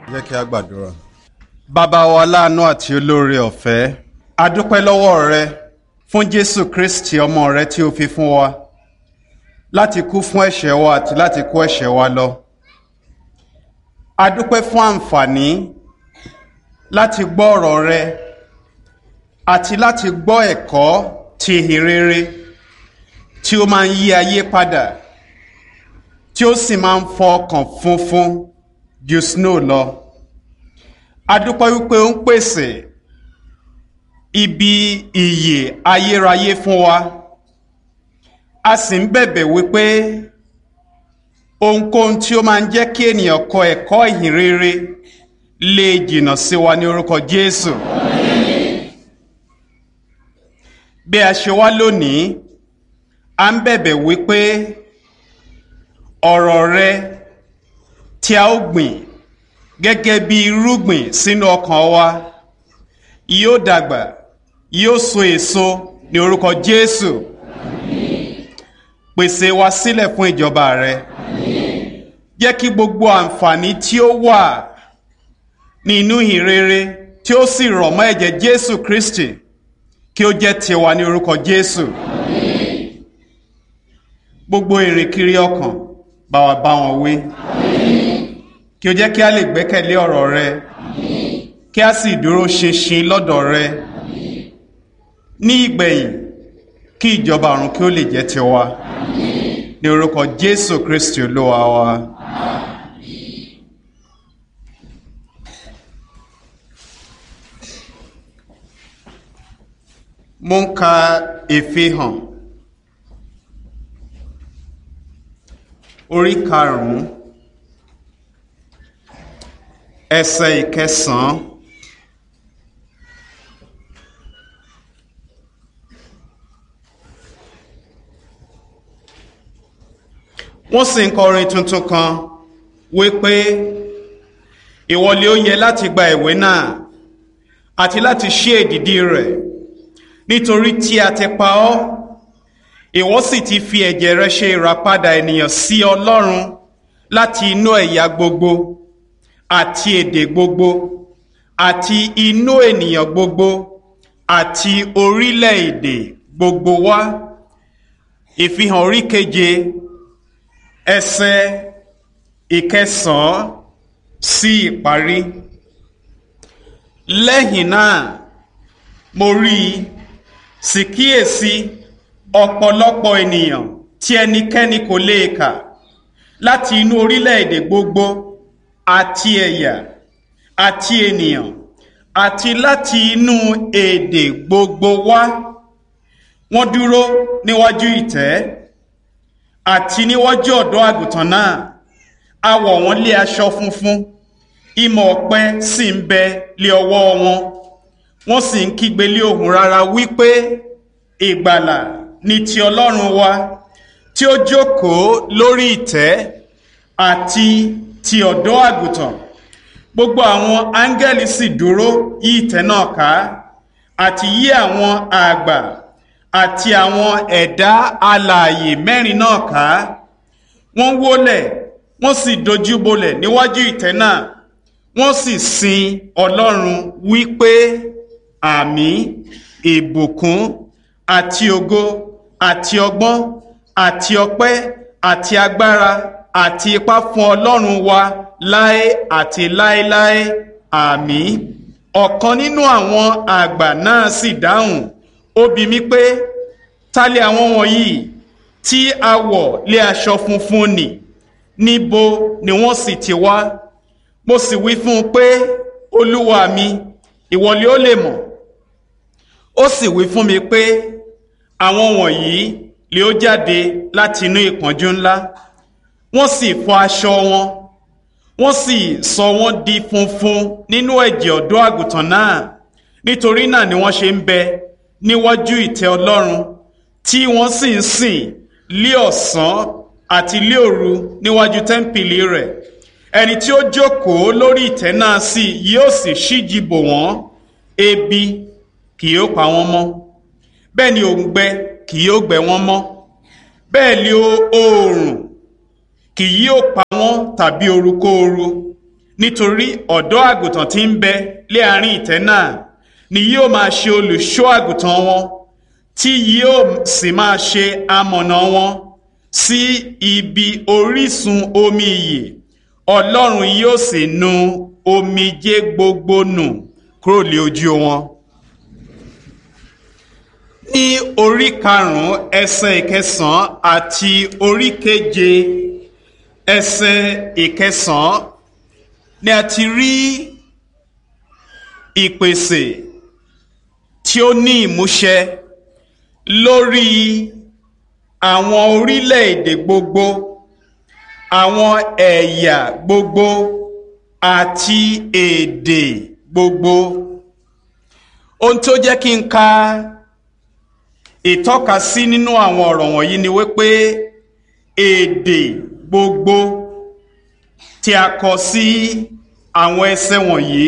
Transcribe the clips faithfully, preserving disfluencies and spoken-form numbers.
Jẹ́ kí a gbàdúrà. Bàbá wa láàánú àti olóore ọ̀fẹ́, a dúpẹ́ lọ́wọ́ rẹ fún Jésù Kristi ọmọ rẹ tí o fi fún wa láti kú fún ẹ̀ṣẹ̀ wa àti láti kó ẹ̀ṣẹ̀ wa lọ. A dúpẹ́ fún àǹfààní láti gbọ́ ọ̀rọ̀ rẹ àti láti gbọ́ ẹ̀kọ́ ti ìhìnrere tí ó máa ń yí ayé padà, tí ó sì máa ń fọ ọkàn funfun ju snow lọ. A dúpẹ́ wípé ó ń pèsè ibi ìyè ayérayé fún wa. A sì ń bẹ̀bẹ̀ wípé ohunkóhun tí ó máa ń jẹ́ kí ènìyàn kọ ẹ̀kọ́ ìhìnrere lè jìnnà sí wa ní orúkọ Jésù. Bí a ṣe wá lónìí, a ń bẹ̀bẹ̀ wípé ọ̀rọ̀ rẹ tí a ó gbìn gẹ́gẹ́ bí irúgbìn sínú ọkàn wa yóò dàgbà, yóò so èso ní orúkọ Jésù. Pèsè wa sílẹ̀ fún ìjọba rẹ. Jẹ́ kí gbogbo àǹfààní tí ó wà nínú ìhìnrere tí ó sì rọ̀ mọ́ ẹ̀jẹ̀ Jésù Kristi kí ó jẹ́ tiwa ní orúkọ Jésù. Gbogbo ìrìnkiri ọkàn bá wa bá wọn wí. Kí ó jẹ́ kí a lè gbẹ́kẹ̀lé ọ̀rọ̀ rẹ, kí a sì dúró ṣinṣin lọ́dọ̀ rẹ. Ní ìgbẹ̀yìn, kí ìjọba ọ̀run kí ó lè jẹ́ tiwa. Ní orúkọ Jésù Kristi Olúwa wa. Mo ń ka Ìfihàn orí karùn-ún ẹsẹ̀ ìkẹsàn-án. Wọ́n sì ń kọrin tuntun kan wípé ìwọ lé ó yẹ láti gba ìwé náà àti láti ṣí èdìdì rẹ̀, nítorí tí a ti pa ọ́, ìwọ sì ti fi ẹ̀jẹ̀ rẹ ṣe ìràpadà ènìyàn sí Ọlọ́run láti inú ẹ̀yà gbogbo àti èdè gbogbo àti inú ènìyàn gbogbo àti orílẹ̀-èdè gbogbo wá. Ìfihàn orí keje ẹsẹ̀ ìkẹsàn-án sí ìparí. Lẹ́yìn náà mo rí i, sì kíyèsí ọ̀pọ̀lọpọ̀ ènìyàn tí ẹnikẹ́ni kò lè kà láti inú orílẹ̀-èdè gbogbo àti ẹ̀yà àti ènìyàn àti láti inú èdè gbogbo wá. Wọ́n dúró níwájú ìtẹ́ àti níwájú ọ̀dọ́ àgùntàn náà. A wọ̀ wọ́n lé aṣọ funfun, ìmọ̀ ọ̀pẹ sì ń bẹ lé ọwọ́ wọn. Wọ́n sì ń kígbe lé ohùn rara wípé ìgbàlà ni ti Ọlọ́run wa tí ó jókòó lórí ìtẹ́ àti ti ọ̀dọ́ àgùntàn. Gbogbo àwọn áńgẹ́lì sì dúró yí ìtẹ́ náà ká, àti yí àwọn àgbà àti àwọn ẹ̀dá alààyè mẹ́rin náà ká. Wọ́n wólẹ̀, wọ́n sì dojúbolẹ̀ níwájú ìtẹ́ náà, wọ́n sì sin Ọlọ́run wípé àmín, ìbùkún àti ògo àti ọgbọ́n àti ọpẹ́ àti agbára àti ipá fún Ọlọ́run wa láé àti láéláé, àmín. Ọ̀kan nínú àwọn àgbà náà sì dáhùn, ó bi mí pé, ta lè àwọn wọ̀nyí tí a wọ̀ lé aṣọ funfun nì? Níbo ni wọ́n sì ti wá? Mo sì wí fún un pé, Olúwa mi, ìwọ ni ó lè mọ̀. Ó sì wí fún mi pé, àwọn wọ̀nyí lè ó jáde láti inú ìpọ́njú ńlá. Wọ́n sì fọ aṣọ wọn, wọ́n sì sọ wọ́n di funfun nínú ẹ̀jẹ̀ ọ̀dọ́ àgùntàn náà. Nítorí náà ni wọ́n ṣe ń bẹ níwájú ìtẹ́ Ọlọ́run, tí wọ́n sì ń sìn lé ọ̀sán àti lé òru níwájú tẹ́ḿpìlì rẹ̀. Ẹni tí ó jókòó lórí ìtẹ́ náà sì yóò sì ṣíji bò wọ́n. Ebi kì yóò pa wọ́n mọ́, bẹ́ẹ̀ ni òǹgbẹ kì yóò gbẹ wọ́n mọ́. Bẹ́ẹ̀ ni oòrùn kì yóò pa wọ́n tàbí orukóoru. nítorí ọ̀dọ́ àgùntàn tí ń bẹ lé àárín ìtẹ́ náà ni yóò máa ṣe olùṣọ́ àgùntàn wọn, tí yóò sì máa ṣe amọ̀nà wọn sí ibi orísun omi ìyè. Ọlọ́run yóò sì nu omijé gbogbo nù kúrò lé ojú wọn. Ní orí karùn-ún ẹsẹ̀ ìkẹsàn-án àti orí keje ẹsẹ̀ ìkẹsàn-án ni a ti rí ìpèsè tí ó ní ìmúṣẹ lórí àwọn orílẹ̀-èdè gbogbo, àwọn ẹ̀yà gbogbo àti èdè gbogbo. Ohun tó jẹ́ kí n ka ìtọ́ka sí nínú àwọn ọ̀rọ̀ wọ̀nyí ni wípé èdè gbogbo tí a kọ sí àwọn ẹsẹ̀ wọ̀nyí.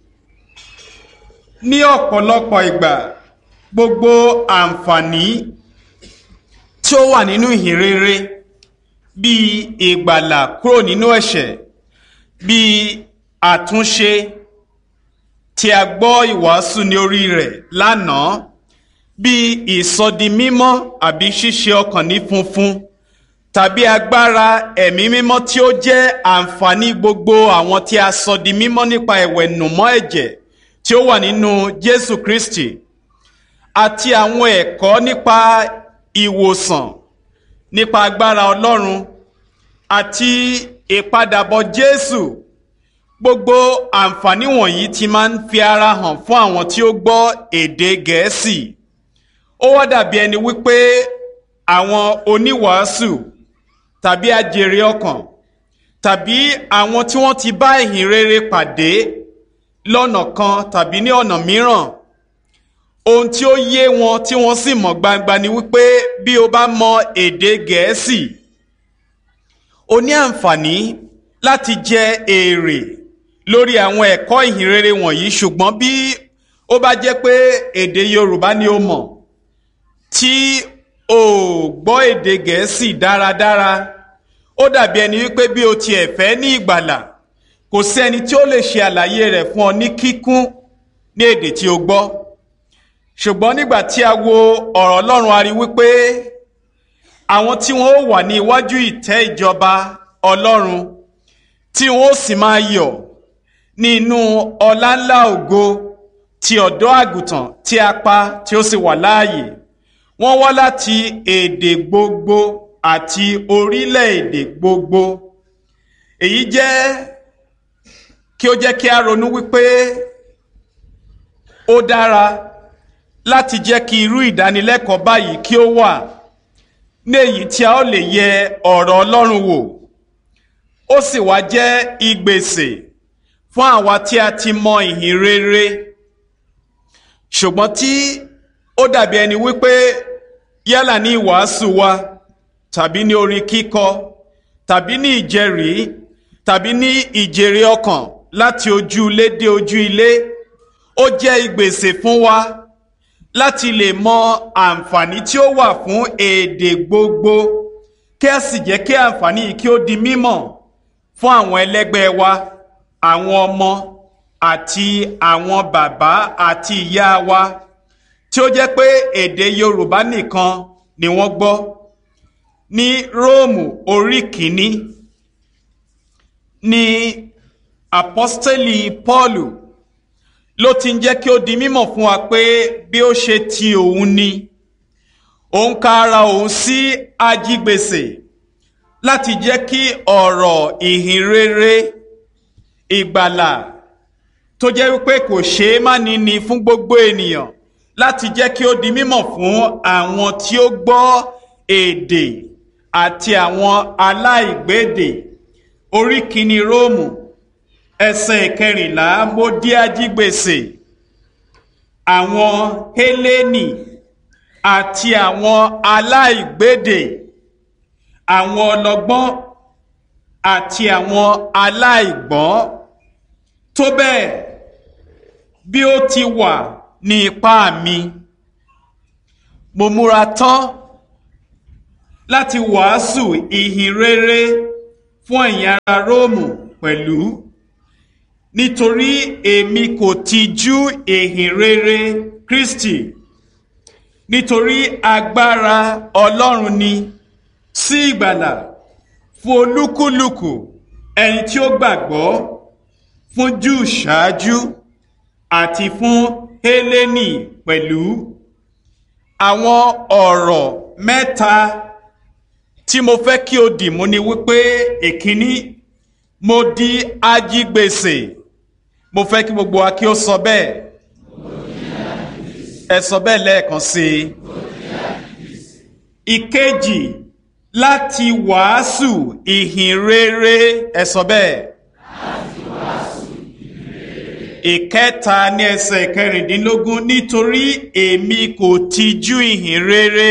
Ní ọ̀pọ̀lọpọ̀ ìgbà, gbogbo àǹfààní tí ó wà nínú ìhìnrere bíi ìgbàlà kúrò nínú ẹ̀ṣẹ̀, bíi àtúnṣe tí a gbọ́ ìwàásù ní orí rẹ̀ lánàá, bíi ìsọdimímọ́ àbí ṣíṣe ọkàn ní funfun, tàbí agbára ẹ̀mí mímọ́ tí ó jẹ́ àǹfààní gbogbo àwọn tí a sọ di mímọ́ nípa ìwẹ̀nùmọ́ ẹ̀jẹ̀ tí ó wà nínú Jésù Kristi, àti àwọn ẹ̀kọ́ nípa ìwòsàn, nípa agbára Ọlọ́run àti ìpadàbọ̀ Jésù. Gbogbo àǹfààní wọ̀nyí ti máa ń fi ara hàn fún àwọn tí ó gbọ́ èdè Gẹ̀ẹ́sì. Ó wá dàbí ẹni wípé àwọn oníwàásù tàbí ajèrè ọkàn tàbí àwọn tí wọ́n ti bá ìhìn rere pàdé lọ́nà kan tàbí ní ọ̀nà mìíràn, ohun tí ó yé wọn tí wọ́n sì mọ̀ gbangba ni wípé bí o bá mọ èdè Gẹ̀ẹ́sì, o ní àǹfààní láti jẹ èrè lórí àwọn ẹ̀kọ́ ìhìn rere wọ̀nyí. Ṣùgbọ́n bí ó bá jẹ́ pé èdè Yorùbá ni o mọ̀ tí o gbọ́ èdè Gẹ̀ẹ́sì dáradára, ó dàbí ẹni wípé bí o tiẹ̀ fẹ́ ní ìgbàlà, kò sí ẹni tí ó lè ṣe àlàyé rẹ̀ fún ọ ní kíkún ní èdè tí o gbọ́. Ṣùgbọ́n nígbà tí a wo ọ̀rọ̀ Ọlọ́run, a rí wípé àwọn tí wọ́n ó wà ní iwájú ìtẹ́ ìjọba Ọlọ́run, tí wọ́n ó sì máa yọ̀ nínú ọláńlá ògo ti ọ̀dọ́ àgùntàn tí a pa tí ó sì wà láàyè, wọ́n wá láti èdè gbogbo àti orílẹ̀-èdè gbogbo. Èyí jẹ́ kí ó jẹ́ kí a ronú wípé ó dára láti jẹ́ kí irú ìdánilẹ́kọ̀ọ́ báyìí kí ó wà ní èyí tí a ó lè yẹ ọ̀rọ̀ Ọlọ́run wò. Ó sì wá jẹ́ ìgbésẹ̀ fún àwa tí a ti mọ ìhìn rere, ṣùgbọ́n tí ó dàbí ẹni wípé yálà ní ìwàásù wa tàbí ní orin kíkọ tàbí ní ìjẹ́rìí tàbí ní ìjèrè ọkàn láti ojú ilé dé ojú ilé, ó jẹ́ ìgbésẹ̀ fún wa láti lè mọ àǹfààní tí ó wà fún èdè gbogbo, kí a sì jẹ́ kí àǹfààní yìí kí ó di mímọ̀ fún àwọn ẹlẹ́gbẹ́ wa, àwọn ọmọ àti àwọn bàbá àti ìyá wa tí ó jẹ́ pé èdè Yorùbá nìkan ni wọ́n gbọ́. Ní Róòmù orí kìíní ni àpọ́stélì Pọ́ọ̀lù ló ti ń jẹ́ kí ó di mímọ̀ fún wa pé bí ó ṣe ti òun ni, òun ka ara òun sí ajígbèsè láti jẹ́ kí ọ̀rọ̀ ìhìn rere ìgbàlà tó jẹ́ wípé kò ṣe é má ní ni fún gbogbo ènìyàn, láti jẹ́ kí ó di mímọ̀ fún àwọn tí ó gbọ́ èdè àti àwọn aláìgbédè. Orí kìíní Róòmù ẹsẹ̀ ìkẹrìnlá, mo di ajígbèsè àwọn Hélénì àti àwọn aláìgbédè, àwọn ọlọ́gbọ́n àti àwọn aláìgbọ́n, tó bẹ́ẹ̀ bí ó ti wà ní ipá mi, mo múra tán láti wàásù ìhìn rere fún ẹ̀yin ará Róòmù pẹ̀lú, nítorí èmi kò tijú ìhìn rere Kristi, nítorí agbára Ọlọ́run ni sí ìgbàlà fún olúkúlùkù ẹni tí ó gbàgbọ́, fún Júù ṣáájú àti fún Hélénì pẹ̀lú. Àwọn ọ̀rọ̀ mẹ́ta tí mo fẹ́ kí o dì mú ni wípé èkíní, mo di ajígbèsè. Mo fẹ́ kí gbogbo wa kí ó sọ bẹ́ẹ̀. Ẹ sọ bẹ́ẹ̀ lẹ́ẹ̀kan sí i. Ìkejì, láti wàásù ìhìn rere. Ẹ sọ bẹ́ẹ̀. Ìkẹta ní ẹsẹ̀ ìkẹrìndínlógún, nítorí èmi kò tijú ìhìn rere.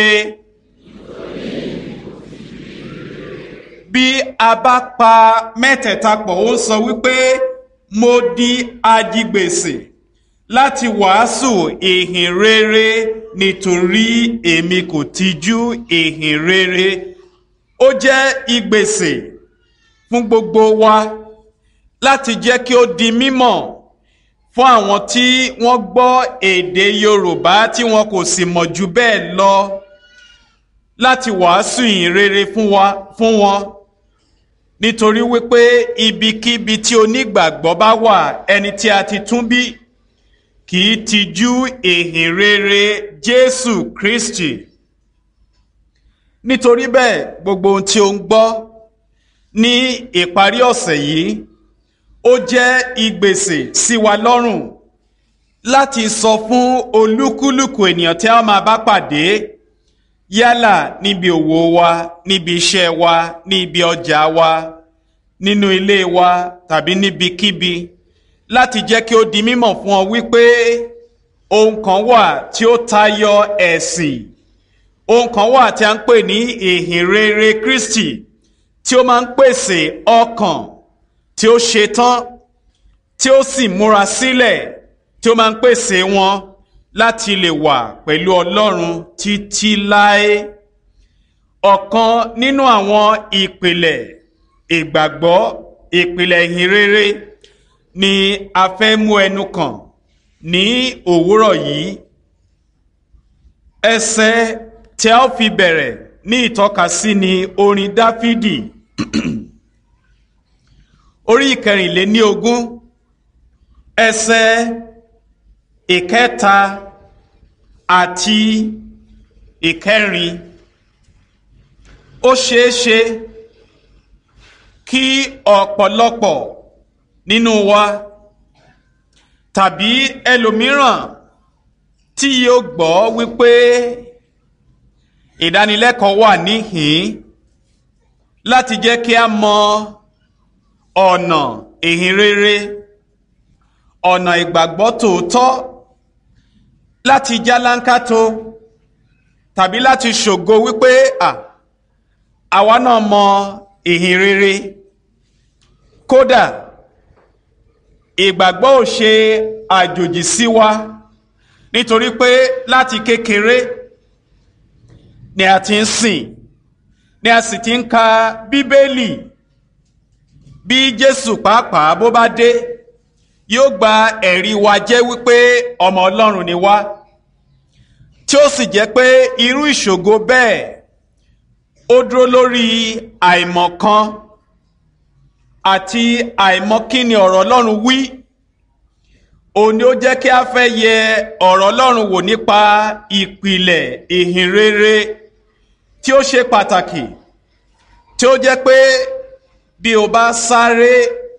Bí a bá pa mẹ́tẹ̀ẹ̀ta pọ̀, ó sọ wípé mo di ajígbèsè láti wàásù ìhìn rere, nítorí èmi kò tijú ìhìn rere. Ó jẹ́ ìgbèsè fún gbogbo wa láti jẹ́ kí ó di mímọ̀ fún àwọn tí wọ́n gbọ́ èdè Yorùbá tí wọn kò sì mọ̀ jù bẹ́ẹ̀ lọ, láti wàásù ìhìn rere fún wa fún wọn. Nítorí wípé ibikíbi tí onígbàgbọ́ bá wà, ẹni tí a ti tún bí kì í tijú ìhìn rere Jésù Kristi. Nítorí bẹ́ẹ̀, gbogbo ohun tí ó ń gbọ́ ní ìparí ọ̀sẹ̀ yìí, ó jẹ́ ìgbèsè sí wa lọ́rùn láti sọ fún olúkúlùkù ènìyàn tí a máa bá pàdé, yálà níbi òwò wa, níbi iṣẹ́ wa, ní ibi ọjà wa, nínú ilé wa tàbí níbikíbi, láti jẹ́ kí ó di mímọ̀ fún ọ wípé ohun kan wà tí ó tayọ ẹ̀sìn, ohun kan wà tí a ń pè ní ìhìn rere Kristi, tí ó máa ń pèsè ọkàn tí ó ṣetán, tí ó sì múra sílẹ̀, tí ó máa ń pèsè wọn láti lè wà pẹ̀lú Ọlọ́run títí láé. Ọ̀kan nínú àwọn ìpìlẹ̀ ìgbàgbọ́, ìpìlẹ̀ ìhìn rere ni a fẹ́ mú ẹnu kàn ní òwúrọ̀ yìí. Ẹsẹ̀ tí a ó fi bẹ̀rẹ̀ ní ìtọ́kasí ni orin Dáfídì orí ìkẹrìnléní ogún, ẹsẹ̀ ìkẹta àti ìkẹrin. Ó ṣeé ṣe kí ọ̀pọ̀lọpọ̀ nínú wa tàbí ẹlòmíràn tí yóò gbọ́ wípé ìdánilẹ́kọ̀ọ́ wà níhìn láti jẹ́ kí a mọ ọ̀nà ìhìn rere, ọ̀nà ìgbàgbọ́ tòótọ́, láti jálánkátó tàbí láti ṣògo wípé à àwa náà mọ ìhìn rere. Kódà ìgbàgbọ́ ò ṣe àjòjì sí wa, nítorí pé láti kékeré ni a ti ń sìn, ni a sì ti ń ka Bíbélì. Bí Jésù pàápàá bó bá dé, yóò gba ẹ̀rí wa jẹ́ wípé ọmọ Ọlọ́run ni wá, tí ó sì jẹ́ pé irú ìṣògo bẹ́ẹ̀ ó dúró lórí àìmọ̀kan àti àìmọ̀kíni ọ̀rọ̀ Ọlọ́run wí. Òun ni ó jẹ́ kí a fẹ́ yẹ ọ̀rọ̀ Ọlọ́run wò nípa ìpìlẹ̀ ìhìn rere tí ó ṣe pàtàkì, tí ó jẹ́ pé bí o bá sáré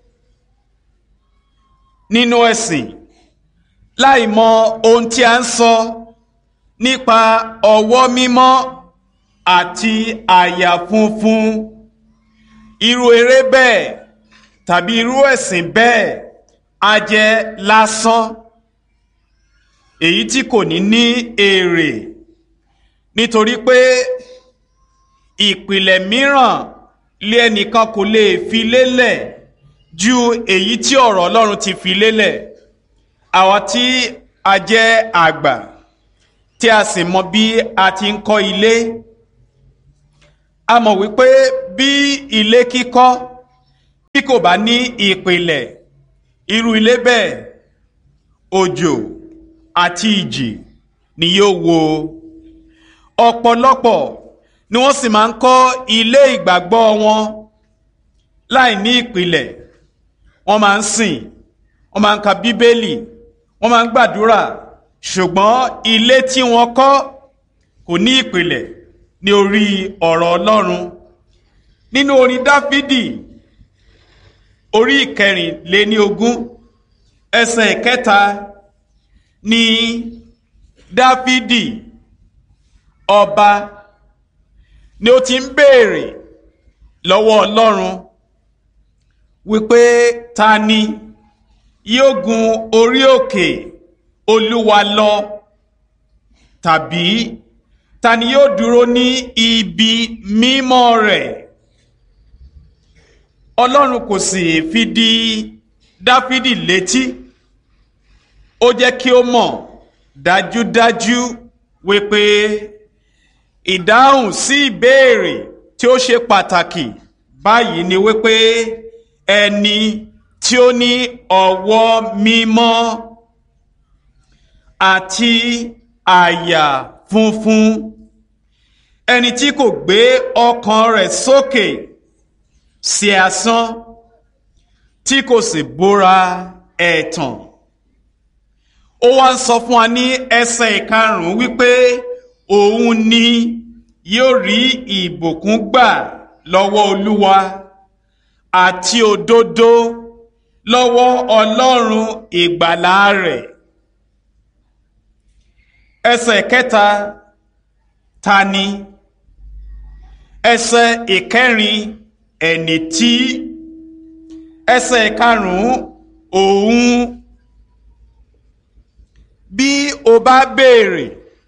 nínú ẹ̀sìn láì mọ ohun tí a ń sọ nípa ọwọ́ mímọ́ àti àyà funfun, irú eré bẹ́ẹ̀ tàbí irú ẹ̀sìn bẹ́ẹ̀ á jẹ́ lásán, èyí tí kò ní ní èrè. Nítorí pé ìpìlẹ̀ mìíràn lé ẹnìkan kò lè fi lélẹ̀ ju èyí tí ọ̀rọ̀ Ọlọ́run ti fi lélẹ̀. Àwa tí a jẹ́ àgbà, tí a sì mọ bí a ti ń kọ́ ilé, a mọ̀ wípé bí ilé kíkọ́ bí kò bá ní ìpìlẹ̀, irú ilé bẹ́ẹ̀ òjò àti ìjì ni yóò wó. Ọ̀pọ̀lọpọ̀ ni wọ́n sì máa ń kọ́ ilé ìgbàgbọ́ wọn láì ní ìpìlẹ̀. Wọ́n máa ń sìn, wọ́n máa ń ka bíbélì, wọ́n máa ń gbàdúrà, ṣùgbọ́n ilé tí wọ́n kọ́ kò ní ìpìlẹ̀ ní orí ọ̀rọ̀ Ọlọ́run. Nínú orin Dáfídì orí ìkẹrìnléníogún ẹsẹ̀ ìkẹta ni Dáfídì ọba ni ó ti ń béèrè lọ́wọ́ Ọlọ́run wípé ta ni yóò gun orí òkè Olúwa lọ, tàbí ta ni yóò dúró ní ibi mímọ́ rẹ̀. Ọlọ́run kò sì fi di Dáfídì létí, ó jẹ́ kí ó mọ̀ dájúdájú wípé ìdáhùn sí ìbéèrè tí ó ṣe pàtàkì báyìí ni wípé ẹni tí ó ní ọwọ́ mímọ́ àti àyà funfun, ẹni tí kò gbé ọkàn rẹ̀ sókè sí asán, tí kò sì búra ẹ̀tàn. Ó wá ń sọ fún wa ní ẹsẹ̀ ìkarùn-ún wípé òun ni yóò rí ìbùkún gbà lọ́wọ́ Olúwa àti òdodo lọ́wọ́ Ọlọ́run ìgbàlà rẹ̀. Ẹsẹ̀ kẹta, ta ni? Ẹsẹ̀ ìkẹrin, ẹni tí? Ẹsẹ̀ ìkarùn-ún, òun. Bí o bá béèrè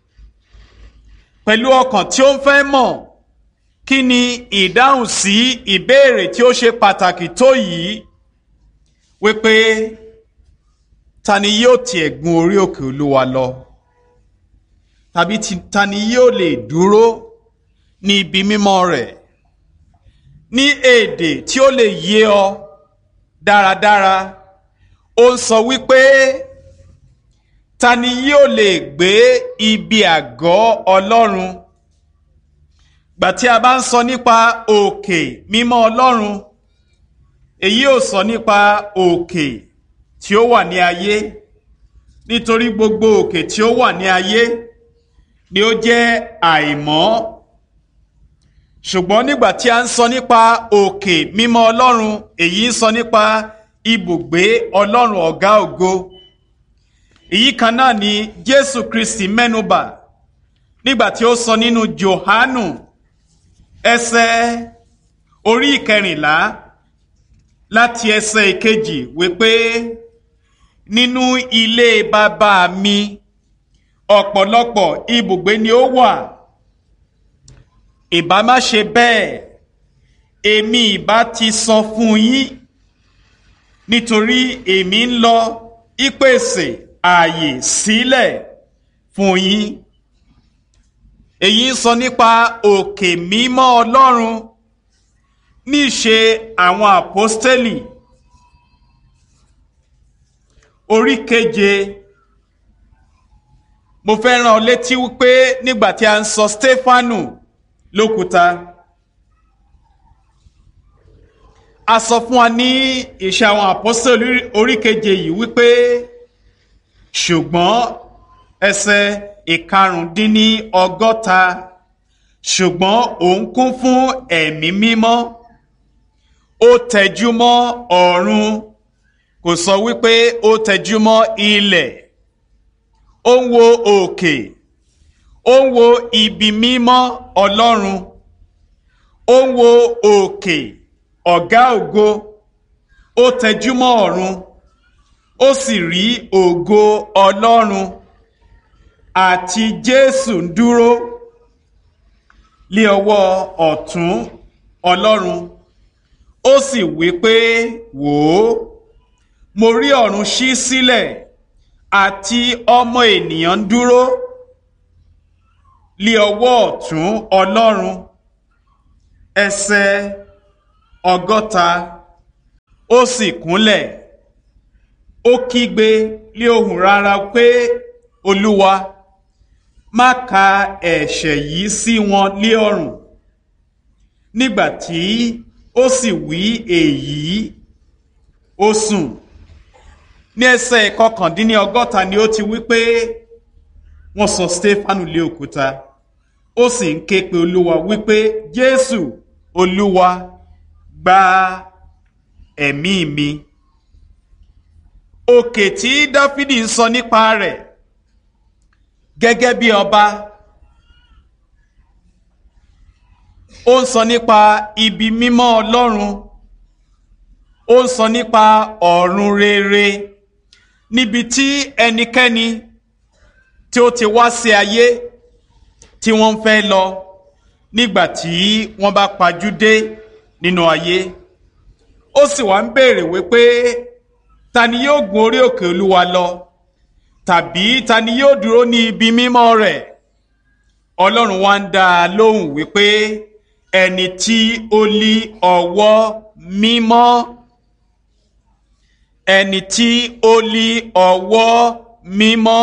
pẹ̀lú ọkàn tí ó ń fẹ́ mọ̀ kí ni ìdáhùn sí ìbéèrè tí ó ṣe pàtàkì tó yìí, wípé ta ni yóò tiẹ̀ gun orí òkè Olúwa lọ, tàbí ta ni yóò lè dúró ní ibi mímọ́ rẹ̀. Ní èdè tí ó lè yé ọ dáradára, ó ń sọ wípé ta ni yóò lè gbé ibi àgọ́ Ọlọ́run. Gbà tí a bá ń sọ nípa òkè mímọ́ Ọlọ́run, èyí ò sọ nípa òkè tí ó wà ní ayé, nítorí gbogbo òkè tí ó wà ní ayé ni ó jẹ́ àìmọ́. Ṣùgbọ́n nígbà tí a ń sọ nípa òkè mímọ́ Ọlọ́run, èyí ń sọ nípa ibùgbé Ọlọ́run ọ̀gá ògo. Èyí kan náà ni Jésù Kristi mẹ́nubà nígbà tí ó sọ nínú Jòhánù ẹsẹ̀ orí ìkẹrìnlá láti ẹsẹ̀ ìkejì wípé nínú ilé bàbá mi ọ̀pọ̀lọpọ̀ ibùgbé ni ó wà. Ìbá má ṣe bẹ́ẹ̀, èmi ìbá ti sọ fún yín, nítorí èmi ń lọ ìpèsè ààyè sílẹ̀ fún yín. Èyí ń sọ nípa òkè mímọ́ Ọlọ́run ní ìṣe àwọn àpọ́stélì orí keje. Mo fẹ́ rán ọ létí wípé nígbà tí a ń sọ Stefanu lókúta, a sọ fún wa ní ìṣe àwọn àpọ́stélì orí keje yìí wípé ṣùgbọ́n ẹsẹ̀ ìkarùndínní ọgọ́ta, ṣùgbọ́n òun kún fún ẹ̀mí mímọ́, ó tẹjúmọ́ ọ̀run, kò sọ wípé ó tẹjúmọ́ ilẹ̀. Ó ń wo òkè, ó ń wo ibi mímọ́ Ọlọ́run, ó ń wo òkè ọ̀gá ògo, ó tẹjúmọ́ ọ̀run, ó sì rí ògo Ọlọ́run àti Jésù ń dúró lé ọwọ́ ọ̀tún Ọlọ́run. Ó sì wí pé, wò ó, mo rí ọ̀run ṣí sílẹ̀ àti ọmọ ènìyàn ń dúró lé ọwọ́ ọ̀tún Ọlọ́run. Ẹsẹ̀ ọgọ́ta, ó sì kúnlẹ̀, ó kígbe lé ohùn rárá pé Olúwa má ka ẹ̀ṣẹ̀ yìí sí wọn lé ọrùn. Nígbà tí ó sì wí èyí, ó sùn. Ní ẹsẹ̀ ìkọkàndínlọ́gọ́ta ni ó ti wí pé wọ́n sọ Stefanu lé òkúta, ó sì ń ké pe Olúwa wípé Jésù Olúwa gba ẹ̀mí mi. Òkè tí Dáfídì ń sọ nípa rẹ̀ gẹ́gẹ́ bí ọba, ó ń sọ nípa ibi mímọ́ Ọlọ́run, ó ń sọ nípa ọ̀run rere níbi tí ẹnikẹ́ni tí ó ti wá sí ayé tí wọ́n ń fẹ́ lọ nígbà tí wọ́n bá pajú dé nínú ayé. Ó sì wá ń béèrè wípé ta ni yóò gun orí òkè Olúwa lọ, tàbí ta ni yóò dúró ní ibi mímọ́ rẹ̀? Ọlọ́run wá ń dá a lóhùn wípé ẹni tí ó lí ọwọ́ mímọ́, ẹni tí ó lí ọwọ́ mímọ́.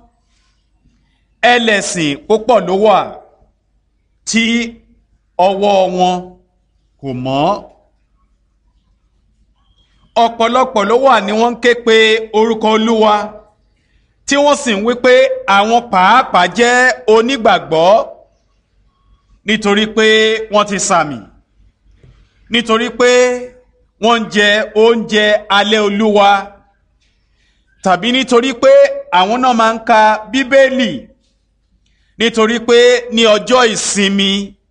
Ẹlẹ́sìn púpọ̀ ló wà tí ọwọ́ wọn kò mọ́. Ọ̀pọ̀lọpọ̀ ló wà ní wọ́n ń ké pe orúkọ Olúwa tí wọ́n sì ń wí pé àwọn pàápàá jẹ́ onígbàgbọ́ nítorí pé wọ́n ti sàmì, nítorí pé wọ́n ń jẹ oúnjẹ alẹ́ Olúwa, tàbí nítorí pé àwọn náà máa ń ka Bíbélì, nítorí pé ní ọjọ́ ìsinmi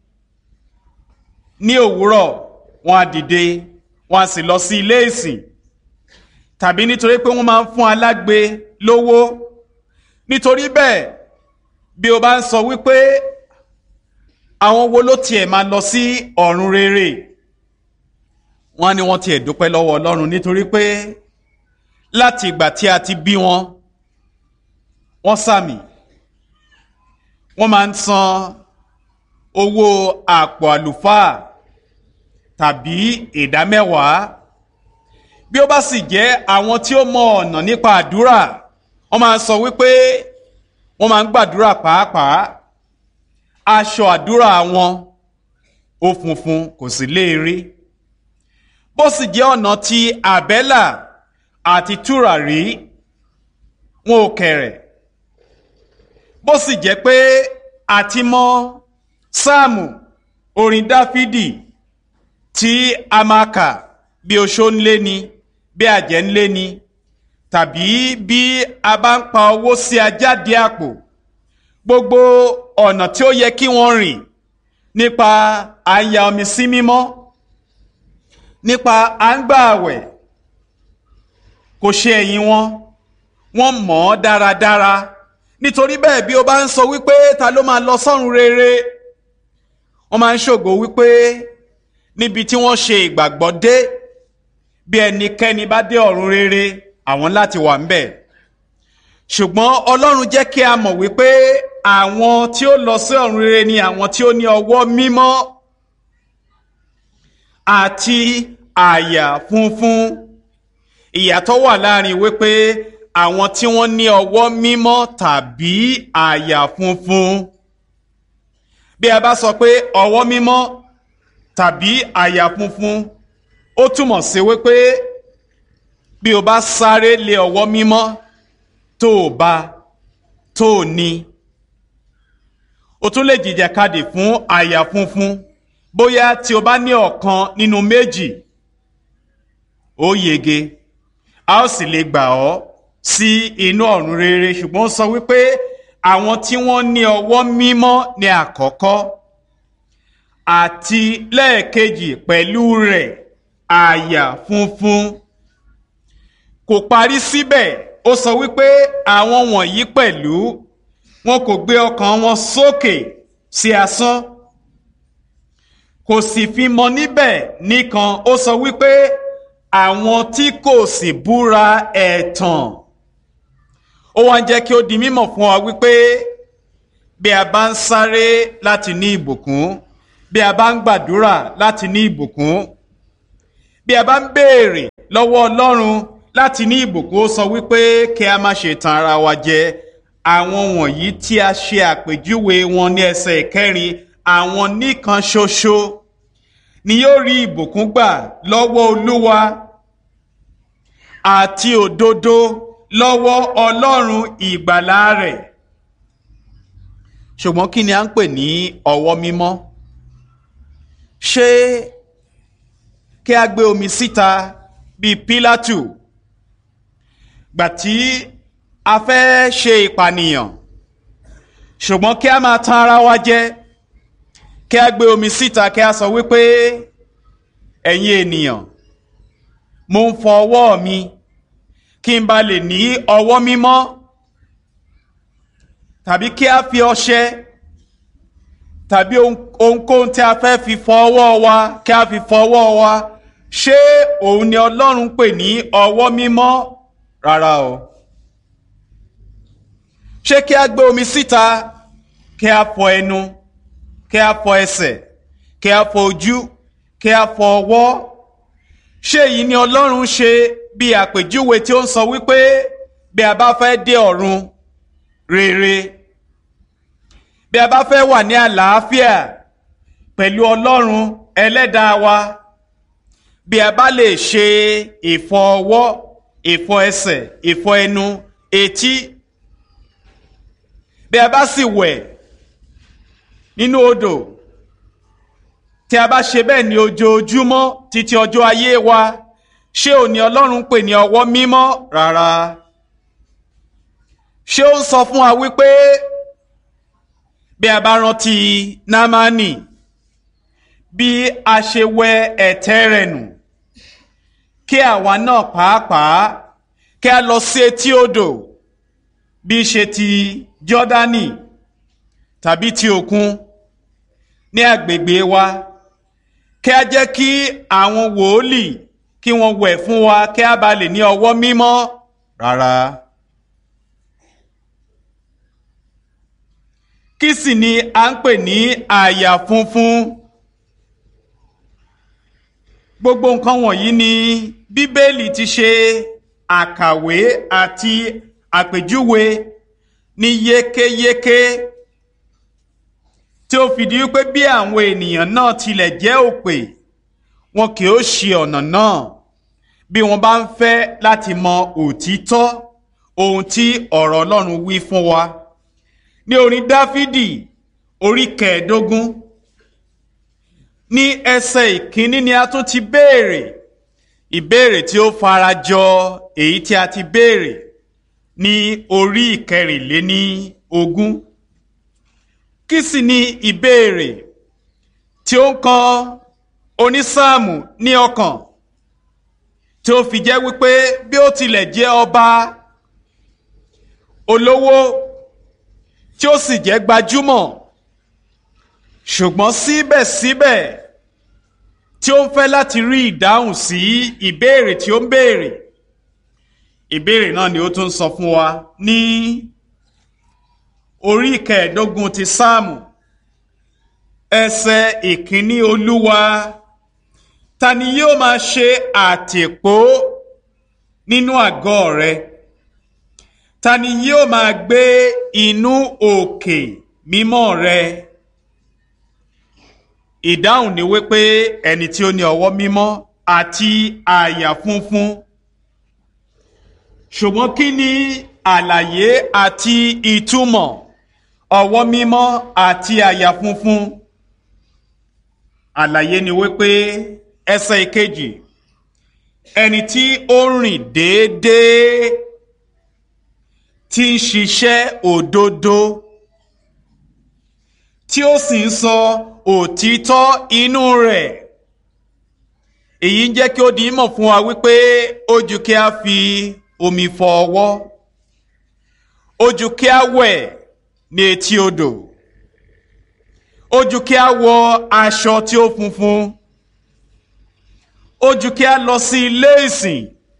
ní òwúrọ̀ wọ́n á dìde wọ́n á sì lọ sí ilé ìsìn, tàbí nítorí pé wọ́n máa ń fún alágbe lówó. Nítorí bẹ́ẹ̀, bí o bá ń sọ wípé àwọn wo ló tiẹ̀ máa lọ sí ọ̀run rere, wọ́n ní wọ́n tiẹ̀ dúpẹ́ lọ́wọ́ Ọlọ́run nítorí pé láti ìgbà tí a ti bí wọn, wọ́n sàmì, wọ́n máa ń san owó àpò àlùfáà tàbí ìdámẹ́wàá. Bí ó bá sì jẹ́ àwọn tí ó mọ ọ̀nà nípa àdúrà, wọ́n máa ń sọ wípé wọ́n máa ń gbàdúrà pàápàá, aṣọ àdúrà wọn ó funfun kò sì léèrè. Bó sì jẹ́ ọ̀nà ti àbẹ́là àti tùràrí, wọn ò kẹ̀rẹ̀. Bó sì jẹ́ pé àti mọ sáàmù orin Dáfídì tí a máa kà bí oṣó ń lé ni, bí àjẹ́ ń lé ni, tàbí bí a bá ń pa owó sí ajáde àpò, gbogbo ọ̀nà tí ó yẹ kí wọ́n rìn nípa à ń ya omi sí mímọ́, nípa à ń gbà àwẹ̀, kò ṣe ẹ̀yìn wọn, wọ́n mọ̀ ọ́ dáradára. Nítorí bẹ́ẹ̀, bí o bá ń sọ wípé ta ló máa lọ sọ́run rere, wọ́n máa ń ṣògo wípé níbi tí wọ́n ṣe ìgbàgbọ́ dé, bí ẹnikẹ́ni bá dé ọ̀run rere, àwọn láti wà ńbẹ̀. Ṣùgbọ́n Ọlọ́run jẹ́ kí a mọ̀ wípé àwọn tí ó lọ sí ọ̀run rere ni àwọn tí ó ní ọwọ́ mímọ́ àti àyà funfun. Ìyàtọ̀ wà láàrin wípé àwọn tí wọ́n ní ọwọ́ mímọ́ tàbí àyà funfun. Bí a bá sọ pé ọwọ́ mímọ́ tàbí àyà funfun, ó túmọ̀ sí wípé bí o bá sáré lé ọwọ́ mímọ́ tó o bá tó o ní, o tún lè jìjàkadì fún àyà funfun. Bóyá tí o bá ní ọ̀kan nínú méjì, ó yege, a ó sì lè gbà ọ́ sí inú ọ̀run rere. Ṣùgbọ́n ó sọ wípé àwọn tí wọ́n ní ọwọ́ mímọ́ ní àkọ́kọ́, àti lẹ́ẹ̀kejì pẹ̀lú rẹ̀ àyà funfun. Kò parí síbẹ̀, ó sọ wípé àwọn wọ̀nyí pẹ̀lú wọn kò gbé ọkàn wọn sókè sí asán, kò sì fi mọ níbẹ̀ nìkan. Ó sọ wípé àwọn tí kò sì búra ẹ̀tàn. Ó wá ń jẹ́ kí ó di mímọ̀ fún wa wípé bí a bá ń sáré láti ní ìbùkún, bí a bá ń gbàdúrà láti ní ìbùkún, bí a bá ń béèrè lọ́wọ́ Ọlọ́run láti ní ìbùkún ó sọ wípé kí a má ṣe tan ara wa jẹ. Àwọn wọ̀nyí tí a ṣe àpèjúwe wọn ní ẹsẹ̀ ìkẹrin, àwọn nìkan ṣoṣo ni yóò rí ìbùkún gbà lọ́wọ́ Olúwa àti òdodo lọ́wọ́ Ọlọ́run ìgbàlà rẹ̀. Ṣùgbọ́n kí ni a ń pè ní ọwọ́ mímọ́? Ṣé kí a gbé omi síta bíi Pílátù gbà tí a fẹ́ ṣe ìpànìyàn, ṣùgbọ́n kí a máa tan ara wa jẹ, kí a gbé omi síta kí a sọ wípé ẹ̀yin ènìyàn, mo ń fọ ọwọ́ mi kí n ba lè ní ọwọ́ mímọ́, tàbí kí a fi ọṣẹ tàbí ohunkóhun tí a fẹ́ fi fọ ọwọ́ wa kí a fi fọ ọwọ́ wa. Ṣé òun ni Ọlọ́run pè ní ọwọ́ mímọ́? Rárá o. Ṣé kí a gbé omi síta kí a fọ ẹnu, kí a fọ ẹsẹ̀, kí a fọ ojú, kí a fọ ọwọ́? Ṣé èyí ni Ọlọ́run ṣe bí àpèjúwe tí ó ń sọ wípé bí a bá fẹ́ dé ọ̀run rere, bí a bá fẹ́ wà ní àlàáfíà pẹ̀lú Ọlọ́run ẹlẹ́dàá wa, bí a bá lè ṣe ìfọ ọwọ́, ìfọ ẹsẹ̀, ìfọ ẹnu, etí, bí a bá sì wẹ̀ nínú odò, tí a bá ṣe bẹ́ẹ̀ ní ojoojúmọ́ títí ọjọ́ ayé wa, ṣé òun ni Ọlọ́run pè ní ọwọ́ mímọ́? Rárá. Ṣé ó ń sọ fún wa wípé bí a bá rántí Námánì, bí a ṣe wẹ ẹ̀tẹ̀ rẹ̀ nù, kí àwa náà pàápàá kí a lọ sí etí odò, bí ṣe ti Jọ́dánì tàbí ti òkun ní agbègbè wa, kí a jẹ́ kí àwọn wòólì kí wọ́n wẹ̀ fún wa kí a bá lè ní ọwọ́ mímọ́? Rárá. Kí sì ni a ń pè ní àyà funfun? Gbogbo nǹkan wọ̀nyí ni Bíbélì ti ṣe àkàwé àti àpèjúwe ní yékéyéké, tí ó fìdí wípé bí àwọn ènìyàn náà tilẹ̀ jẹ́ òpè, wọn kì ó ṣì ọ̀nà náà bí wọ́n bá ń fẹ́ láti mọ òtítọ́ ohun tí ọ̀rọ̀ Ọlọ́run wí fún wa. Ní orin Dáfídì orí kẹẹ̀ẹ́dógún ní ẹsẹ̀ ìkíní ni a tún ti béèrè ìbéèrè tí ó farajọ èyí tí a ti béèrè ní orí ìkẹrìnléní ogún. Kí sì ni ìbéèrè tí ó ń kan onísáàmù ní ọkàn, tí ó fi jẹ́ wípé bí ó tilẹ̀ jẹ́ ọba olówó tí ó sì jẹ́ gbajúmọ̀, ṣùgbọ́n síbẹ̀síbẹ̀ tí ó ń fẹ́ láti rí ìdáhùn sí ìbéèrè tí ó ń béèrè. Ìbéèrè náà ni ó tún sọ fún wa ní orí kẹẹ̀ẹ́dógún ti Sáàmù ẹsẹ̀ ìkíní: Olúwa, ta ni yóò máa ṣe àtìpó nínú àgọ́ rẹ? Ta ni yóò máa gbé inú òkè mímọ́ rẹ? Ìdáhùn ni wípé ẹni tí ó ní ọwọ́ mímọ́ àti àyà funfun. Ṣùgbọ́n kí ni àlàyé àti ìtumọ̀ ọwọ́ mímọ́ àti àyà funfun? Àlàyé ni wípé ẹsẹ̀ ìkejì, ẹni tí ó rìn déédéé, tí ń ṣiṣẹ́ òdodo, tí ó sì ń sọ òtítọ́ inú rẹ̀. Èyí ń jẹ́ kí ó di mọ̀ fún wa wípé ó jù kí a fi omi fọ ọwọ́, ó jù kí a wẹ̀ ní etí odò, ó jù kí a wọ aṣọ tí ó funfun, ó jù kí a lọ sí ilé ìsìn,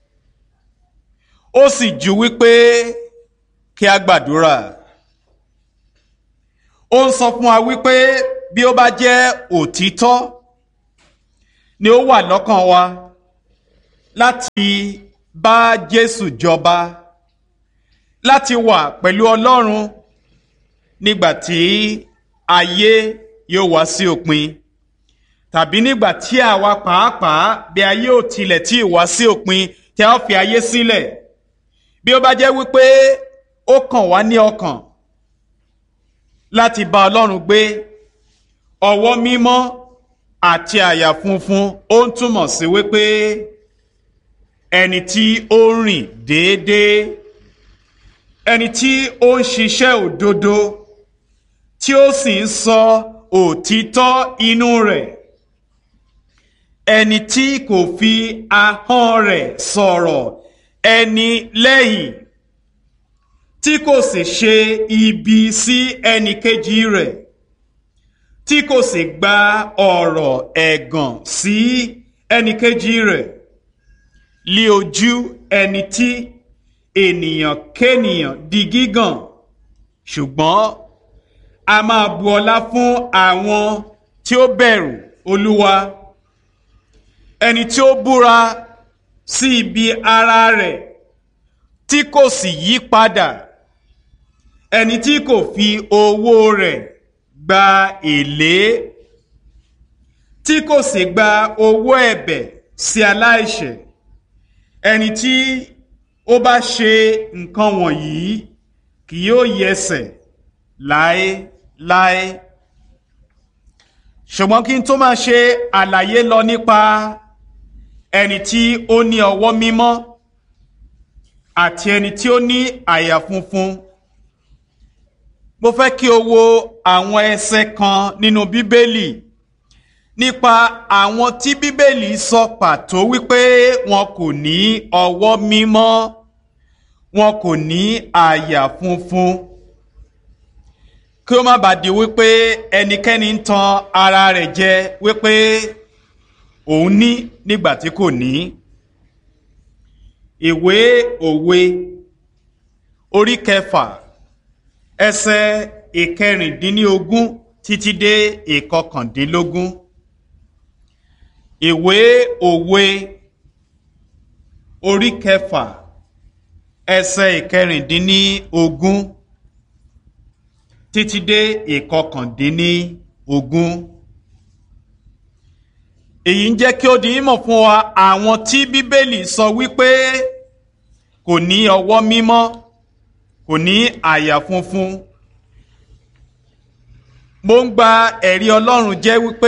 ó sì jù wípé kí a gbàdúrà. Ó ń sọ fún wa wípé bí ó bá jẹ́ òtítọ́ ni ó wà lọ́kàn wa láti bá Jésù jọba, láti wà pẹ̀lú Ọlọ́run nígbà tí ayé yóò wá sí òpin, tàbí nígbà tí àwa pàápàá bí ayé ò tilẹ̀ tí ì wá sí òpin tí a ó fi ayé sílẹ̀. Bí ó bá jẹ́ wípé ó kàn wá ní ọkàn láti bá Ọlọ́run gbé, ọwọ́ mímọ́ àti àyà funfun ó ń túmọ̀ sí wípé ẹni tí ó ń rìn déédéé, ẹni tí ó ń ṣiṣẹ́ òdodo, tí ó sì ń sọ òtítọ́ inú rẹ̀, ẹni tí kò fi ahọ́n rẹ̀ sọ̀rọ̀ ẹni lẹ́yìn, tí kò sì ṣe ibi sí ẹnì kejì rẹ̀, tí kò sì gba ọ̀rọ̀ ẹ̀gàn sí ẹnì kejì rẹ̀, lí ojú ẹni tí ènìyàn kénìyàn di gígàn, ṣùgbọ́n a máa bu ọlá fún àwọn tí ó bẹ̀rù Olúwa, ẹni tí ó búra sí ibi ara rẹ̀ tí kò sì yí padà, ẹni tí kò fi owó rẹ̀ gba èlé, tí kò sì gba owó ẹ̀bẹ̀ sí aláìṣẹ̀. Ẹni tí ó bá ṣe nǹkan wọ̀nyí kì yóò yẹsẹ̀ láéláé. Ṣùgbọ́n kí n tó máa ṣe àlàyé lọ nípa ẹni tí ó ní ọwọ́ mímọ́ àti ẹni tí ó ní àyà funfun, mo fẹ́ kí o wo àwọn ẹsẹ̀ kan nínú Bíbélì nípa àwọn tí Bíbélì sọ pàtó wípé wọn kò ní ọwọ́ mímọ́, wọn kò ní àyà funfun, kí ó má bàa di wípé ẹnikẹ́ni ń tan ara rẹ̀ jẹ wípé òun ní nígbà tí kò ní. Ìwé Òwe orí kẹfà ẹsẹ̀ ìkẹrìndínlógún títí dé ìkọkàndínlógún. Ìwé Òwe orí kẹfà ẹsẹ̀ ìkẹrìndínlógún títí dé ìkọkàndínlógún. Èyí ń jẹ́ kí ó di mímọ̀ fún wa àwọn tí Bíbélì sọ wípé kò ní ọwọ́ mímọ́, kò ní àyà funfun. Mo ń gba ẹ̀rí Ọlọ́run jẹ́ wípé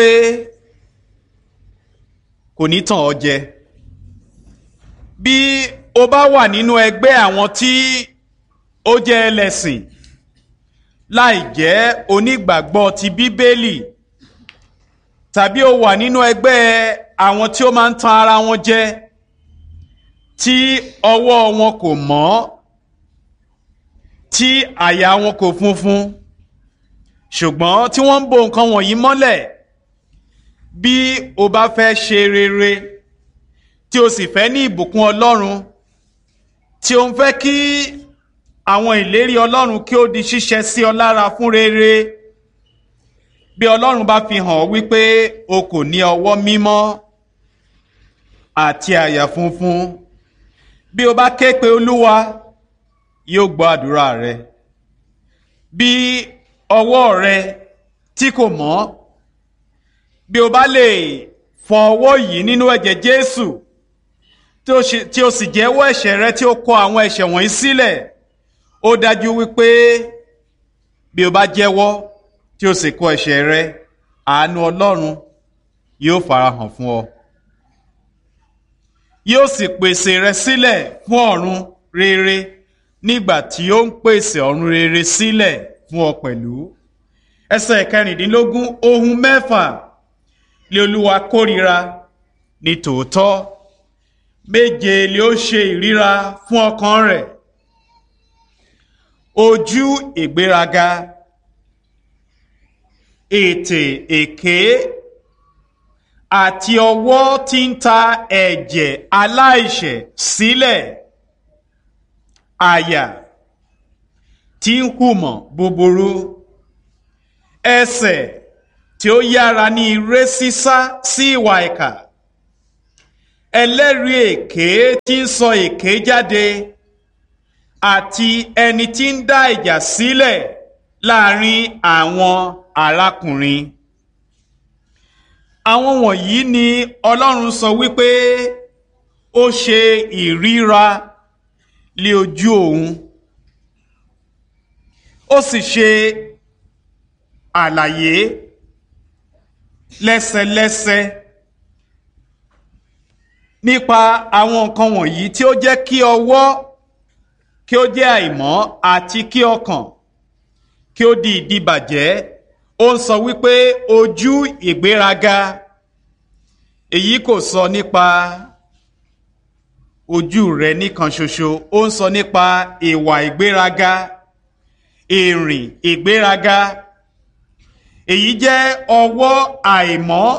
kò ní tàn ọ́ jẹ. Bí o bá wà nínú ẹgbẹ́ àwọn tí ó jẹ́ ẹlẹ́sìn láì jẹ́ onígbàgbọ́ ti Bíbélì, tàbí o wà nínú ẹgbẹ́ àwọn tí ó máa ń tan ara wọn jẹ, tí ọwọ́ wọn kò mọ́, tí àyà wọn kò funfun, ṣùgbọ́n tí wọ́n ń bo nǹkan wọ̀nyí mọ́lẹ̀, bí o bá fẹ́ ṣe rere, tí o sì fẹ́ ní ìbùkún Ọlọ́run, tí o ń fẹ́ kí àwọn ìlérí Ọlọ́run kí ó di ṣíṣẹ sí ọ lára fún rere, bí Ọlọ́run bá fi hàn wípé o kò ní ọwọ́ mímọ́ àti àyà funfun, bí o bá ké pe Olúwa, yóò gbọ́ àdúrà rẹ. Bí ọwọ́ rẹ tí kò mọ́, bí o bá lè fọ ọwọ́ yìí nínú ẹ̀jẹ̀ Jésù, tí o sì jẹ́wọ́ ẹ̀ṣẹ̀ rẹ, tí o kọ àwọn ẹ̀ṣẹ̀ wọ̀nyí sílẹ̀, ó dájú wípé bí o bá jẹ́wọ́ tí o sì kọ ẹ̀ṣẹ̀ rẹ, àánú Ọlọ́run yóò farahàn fún ọ. Yóò sì pèsè rẹ sílẹ̀ fún ọ̀run rere nígbà tí ó ń pèsè ọ̀run rere sílẹ̀ fún ọ pẹ̀lú. Ẹsẹ̀ kẹrìndínlógún, ohun mẹ́fà lé Olúwa kórìíra ní tòótọ́, méje lé ó ṣe ìríra fún ọkàn rẹ̀: ojú ìgbéraga, ètè èké, àti ọwọ́ tí ń ta ẹ̀jẹ̀ aláìṣẹ̀ sílẹ̀, àyà tí ń hùmọ̀ búburú, ẹsẹ̀ tí ó yára ní eré sísá sí ìwà ìkà, ẹlẹ́rìí èké tí ń sọ èké jáde àti ẹni tí ń dá ìjà sílẹ̀ láàrin àwọn arákùnrin. Àwọn wọ̀nyí ni Ọlọ́run sọ wípé ó ṣe ìríra lé ojú òun, ó sì ṣe àlàyé lẹ́sẹlẹ́sẹ nípa àwọn nǹkan wọ̀nyí tí ó jẹ́ kí ọwọ́ kí ó jẹ́ àìmọ́ àti kí ọkàn kí ó di ìdíbàjẹ́. Ó ń sọ wípé ojú ìgbéraga, èyí kò sọ nípa ojú rẹ nìkan ṣoṣo, ó ń sọ nípa ìwà ìgbéraga, ìrìn ìgbéraga. Èyí jẹ́ ọwọ́ àìmọ́.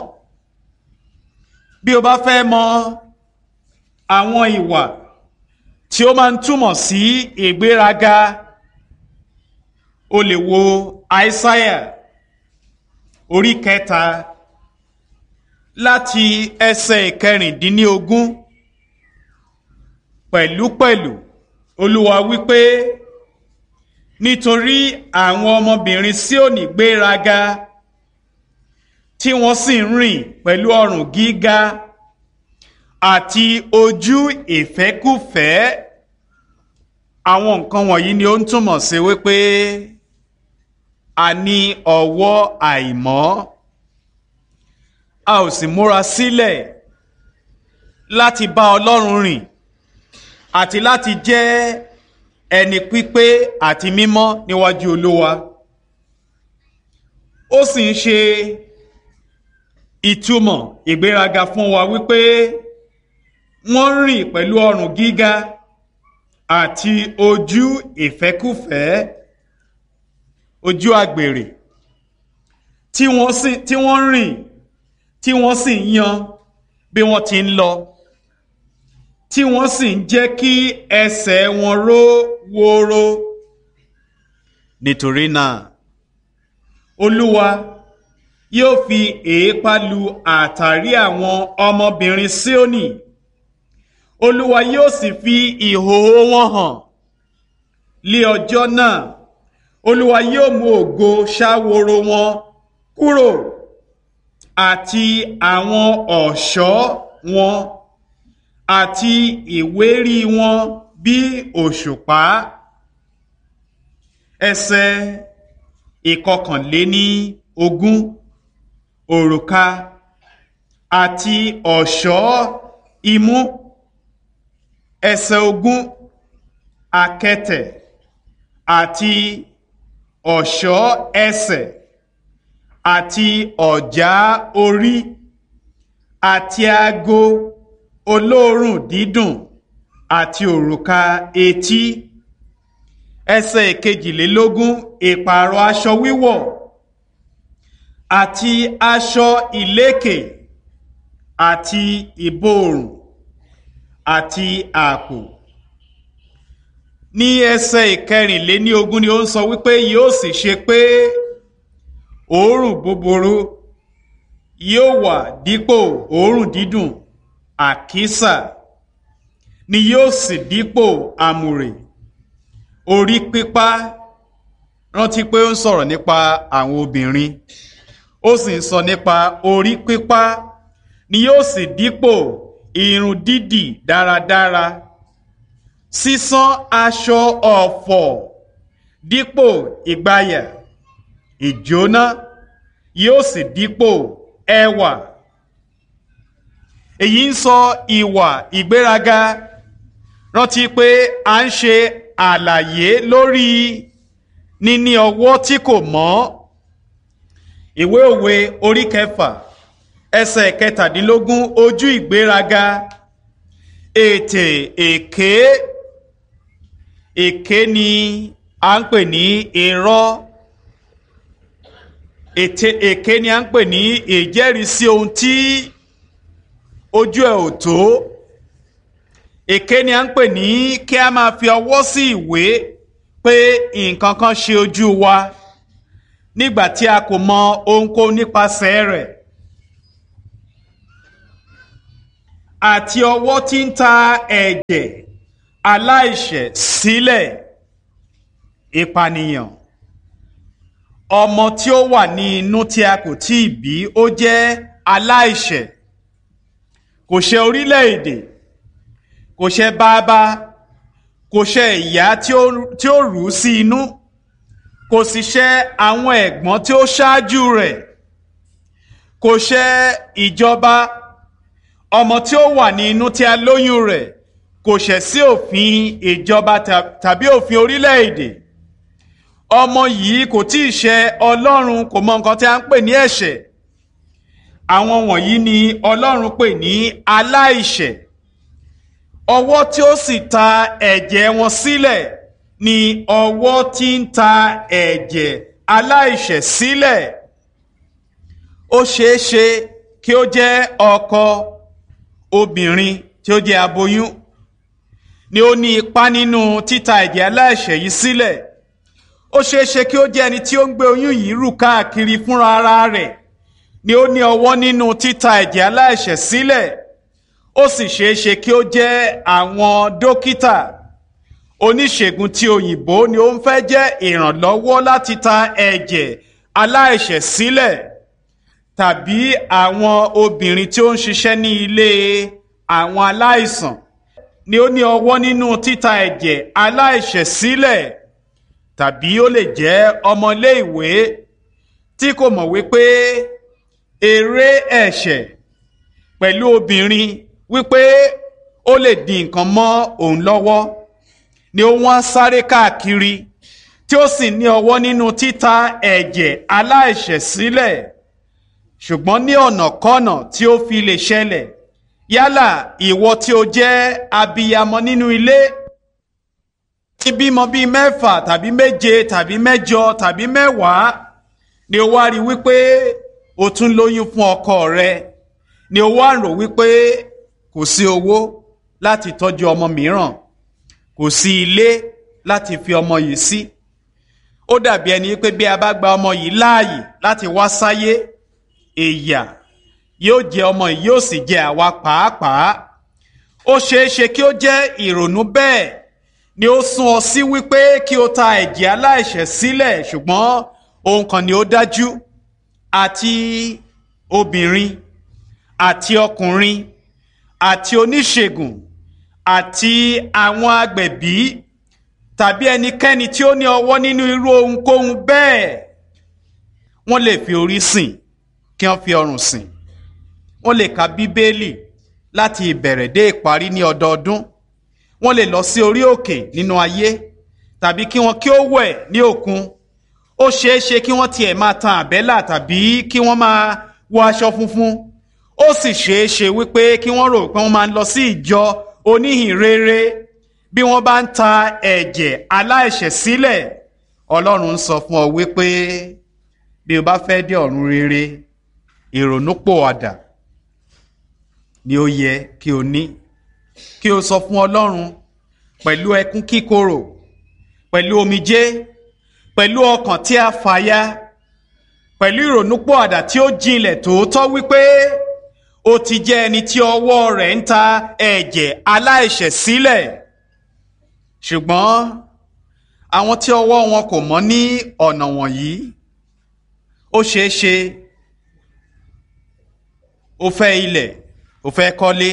Bí o bá fẹ́ mọ àwọn ìwà tí ó máa ń túmọ̀ sí ìgbéraga, o lè wo Aísáyà orí kẹta láti ẹsẹ̀ ìkẹrìndínlógún. Pẹ̀lúpẹ̀lú Olúwa wípé, nítorí àwọn ọmọbìnrin Síónì gbéraga tí wọ́n sì ń rìn pẹ̀lú ọrùn gíga àti ojú ìfẹ́kúfẹ̀ẹ́. Àwọn nǹkan wọ̀nyí ni ó ń túmọ̀ sí wípé a ní ọwọ́ àìmọ́, a ò sì múra sílẹ̀ láti bá Ọlọ́run rìn àti láti jẹ́ ẹni pípé àti mímọ́ níwájú Olúwa. Ó sì ń ṣe ìtumọ̀ ìgbéraga fún wa wípé wọ́n rìn pẹ̀lú ọrùn gíga àti ojú ìfẹ́kúfẹ̀ẹ́, ojú àgbèrè, tí wọ́n sì tí wọ́n rìn tí wọ́n sì ń yan bí wọ́n ti ń lọ, tí wọ́n sì ń jẹ́ kí ẹsẹ̀ wọn ró wóró. Nítorí náà Olúwa yóò fi èépá lu àtàrí àwọn ọmọbìnrin Síónì, Olúwa yóò sì fi ìhòhò wọn hàn. Lé ọjọ́ náà Olúwa yóò mú ògo ṣáworo wọn kúrò àti àwọn ọ̀ṣọ́ wọn àti ìwérí wọn bí òṣùpá. Ẹsẹ̀ ìkọkànléní ogún. Òrùka àti ọ̀ṣọ́ imú. Ẹsẹ̀ ogún. Àkẹtẹ̀ àti ọ̀ṣọ́ ẹsẹ̀ àti ọ̀já orí àti ago olóòórùn dídùn àti òrùka etí. Ẹsẹ̀ ìkejìlélógún. Ìpààrọ̀ aṣọ wíwọ̀ àti aṣọ ìlékè àti ìborùn àti àpò. Ní ẹsẹ̀ ìkẹrìnléní ogún ni ó ń sọ wípé yóò sì ṣe pé òórùn búburú yóò wà dípò òórùn dídùn, àkísà ni yóò sì dípò àmùrè. Orí pípá, rántí pé ó ń sọ̀rọ̀ nípa àwọn obìnrin, ó sì ń sọ nípa orí pípá, ni yóò sì dípò irun dídì dáradára. Sísán aṣọ ọ̀fọ̀ dípò ìgbàyà, ìjóná yóò sì dípò ẹwà. Èyí ń sọ ìwà ìgbéraga. Rántí pé a ń ṣe àlàyé lórí níní ọwọ́ tí kò mọ́. Ìwé Òwe orí kẹfà ẹsẹ̀ kẹtàdínlógún. Ojú ìgbéraga, ètè èké. Èké ni a ń pè ní irọ́. Ètè èké ni a ń pè ní ìjẹ́rìísí ohun tí ojú ẹ̀ ò tó. Èké ni a ń pè ní kí a máa fi ọwọ́ sí ìwé pé nǹkan kan ṣe ojú wa nígbà tí a kò mọ ohunkóhun nípasẹ̀ rẹ̀. àti ọwọ́ tí ń ta ẹ̀jẹ̀ aláìṣẹ̀ sílẹ̀. Ìpànìyàn. Ọmọ tí ó wà ní inú tí a kò tí ì bí ó jẹ́ aláìṣẹ̀. Kò ṣẹ̀ orílẹ̀-èdè, kò ṣẹ̀ bàbá, kò ṣẹ̀ ìyá tí ó rù ú sí inú, kò sì ṣẹ̀ àwọn ẹ̀gbọ́n tí ó ṣáájú rẹ̀, kò ṣẹ̀ ìjọba. Ọmọ tí ó wà ní inú tí a lóyún rẹ̀ kò ṣẹ̀ sí òfin ìjọba tàbí òfin orílẹ̀-èdè. Ọmọ yìí kò tí ì ṣẹ̀ Ọlọ́run, kò mọ nǹkan tí a ń pè ní ẹ̀ṣẹ̀. Àwọn wọ̀nyí ni Ọlọ́run pè ní aláìṣẹ̀. Ọwọ́ tí ó sì ta ẹ̀jẹ̀ wọn sílẹ̀ ni ọwọ́ tí ń ta ẹ̀jẹ̀ aláìṣẹ̀ sílẹ̀. Ó ṣeé ṣe kí ó jẹ́ ọkọ obìnrin tí ó jẹ́ aboyún ni ó ní ipá nínú títa ẹ̀jẹ̀ aláìṣẹ̀ yìí sílẹ̀. Ó ṣeé ṣe kí ó jẹ́ ẹni tí ó ń gbé oyún yìí rù káàkiri fúnra ara rẹ̀ ni ó ní ọwọ́ nínú títa ẹ̀jẹ̀ aláìṣẹ̀ sílẹ̀. Ó sì ṣeé ṣe kí ó jẹ́ àwọn dókítà oníṣègùn tí òyìnbó ni ó ń fẹ́ jẹ́ ìrànlọ́wọ́ láti ta ẹ̀jẹ̀ aláìṣẹ̀ sílẹ̀, tàbí àwọn obìnrin tí ó ń ṣiṣẹ́ ní ilé àwọn aláìsàn ni ó ní ọwọ́ nínú títa ẹ̀jẹ̀ aláìṣẹ̀ sílẹ̀, tàbí ó lè jẹ́ ọmọléèwé tí kò mọ̀ wípé èrè ẹ̀ṣẹ̀ pẹ̀lú obìnrin wípé ó lè di nǹkan mọ́ òun lọ́wọ́ ni ó wọ́n sáré káàkiri tí ó sì ní ọwọ́ nínú títa ẹ̀jẹ̀ aláìṣẹ̀ sílẹ̀. Ṣùgbọ́n ní ọ̀nàkọ́nà tí ó fi lè ṣẹlẹ̀, yálà ìwọ tí ó jẹ́ abiyamọ nínú ilé tí bímọ bíi mẹ́fà tàbí méje tàbí mẹ́jọ tàbí mẹ́wàá ni ó wá rí wípé o tún lóyún fún ọkọ rẹ, ni ó wá rò wípé kò sí owó láti tọ́jú ọmọ mìíràn, kò sí ilé láti fi ọmọ yìí sí. Ó dàbí ẹni pé bí a bá gba ọmọ yìí láàyè láti wá sáyé, ìyà yóò jẹ ọmọ yìí yóò sì jẹ àwa pàápàá. Ó ṣeé ṣe kí ó jẹ́ ìrònú bẹ́ẹ̀ ni ó sún ọ sí wípé kí o ta ẹ̀jẹ̀ aláìṣẹ̀ sílẹ̀. Ṣùgbọ́n ohun kan ni ó dájú, àti obìnrin àti ọkùnrin àti oníṣègùn àti àwọn agbẹ̀bí tàbí ẹnikẹ́ni tí ó ní ọwọ́ nínú irú ohunkóhun bẹ́ẹ̀, wọ́n lè fi orí sìn kí wọ́n fi ọrùn sìn. Wọ́n lè ka Bíbélì láti ìbẹ̀rẹ̀ dé ìparí ní ọdọọdún. Wọ́n lè lọ sí orí òkè nínú ayé tàbí kí wọ́n kí ó wẹ̀ ní òkun. Ó ṣeé ṣe kí wọ́n tiẹ̀ máa tan àbẹ́là tàbí kí wọ́n máa wọ aṣọ funfun. Ó sì ṣeé ṣe wípé kí wọ́n rò pé wọ́n máa ń lọ sí ìjọ oníhìnrere. Bí wọ́n bá ń ta ẹ̀jẹ̀ aláìṣẹ̀ sílẹ̀, Ọlọ́run ń sọ fún ọ wípé bí o bá fẹ́ dé ọ̀run rere, ìrònúpìwàdà ni ó yẹ kí o ní. Kí o sọ fún Ọlọ́run pẹ̀lú ẹkún kíkorò, pẹ̀lú omijé, pẹ̀lú ọkàn tí a fàya, pẹ̀lú ìrònúpìwàdà tí ó jinlẹ̀ tòótọ́ wípé ó ti jẹ́ ẹni tí ọwọ́ rẹ̀ ń ta ẹ̀jẹ̀ aláìṣẹ̀ sílẹ̀. Ṣùgbọ́n àwọn tí ọwọ́ wọn kò mọ́ ní ọ̀nà wọ̀nyí, ó ṣeé ṣe ó fẹ́ ilẹ̀, ó fẹ́ kọ́lé.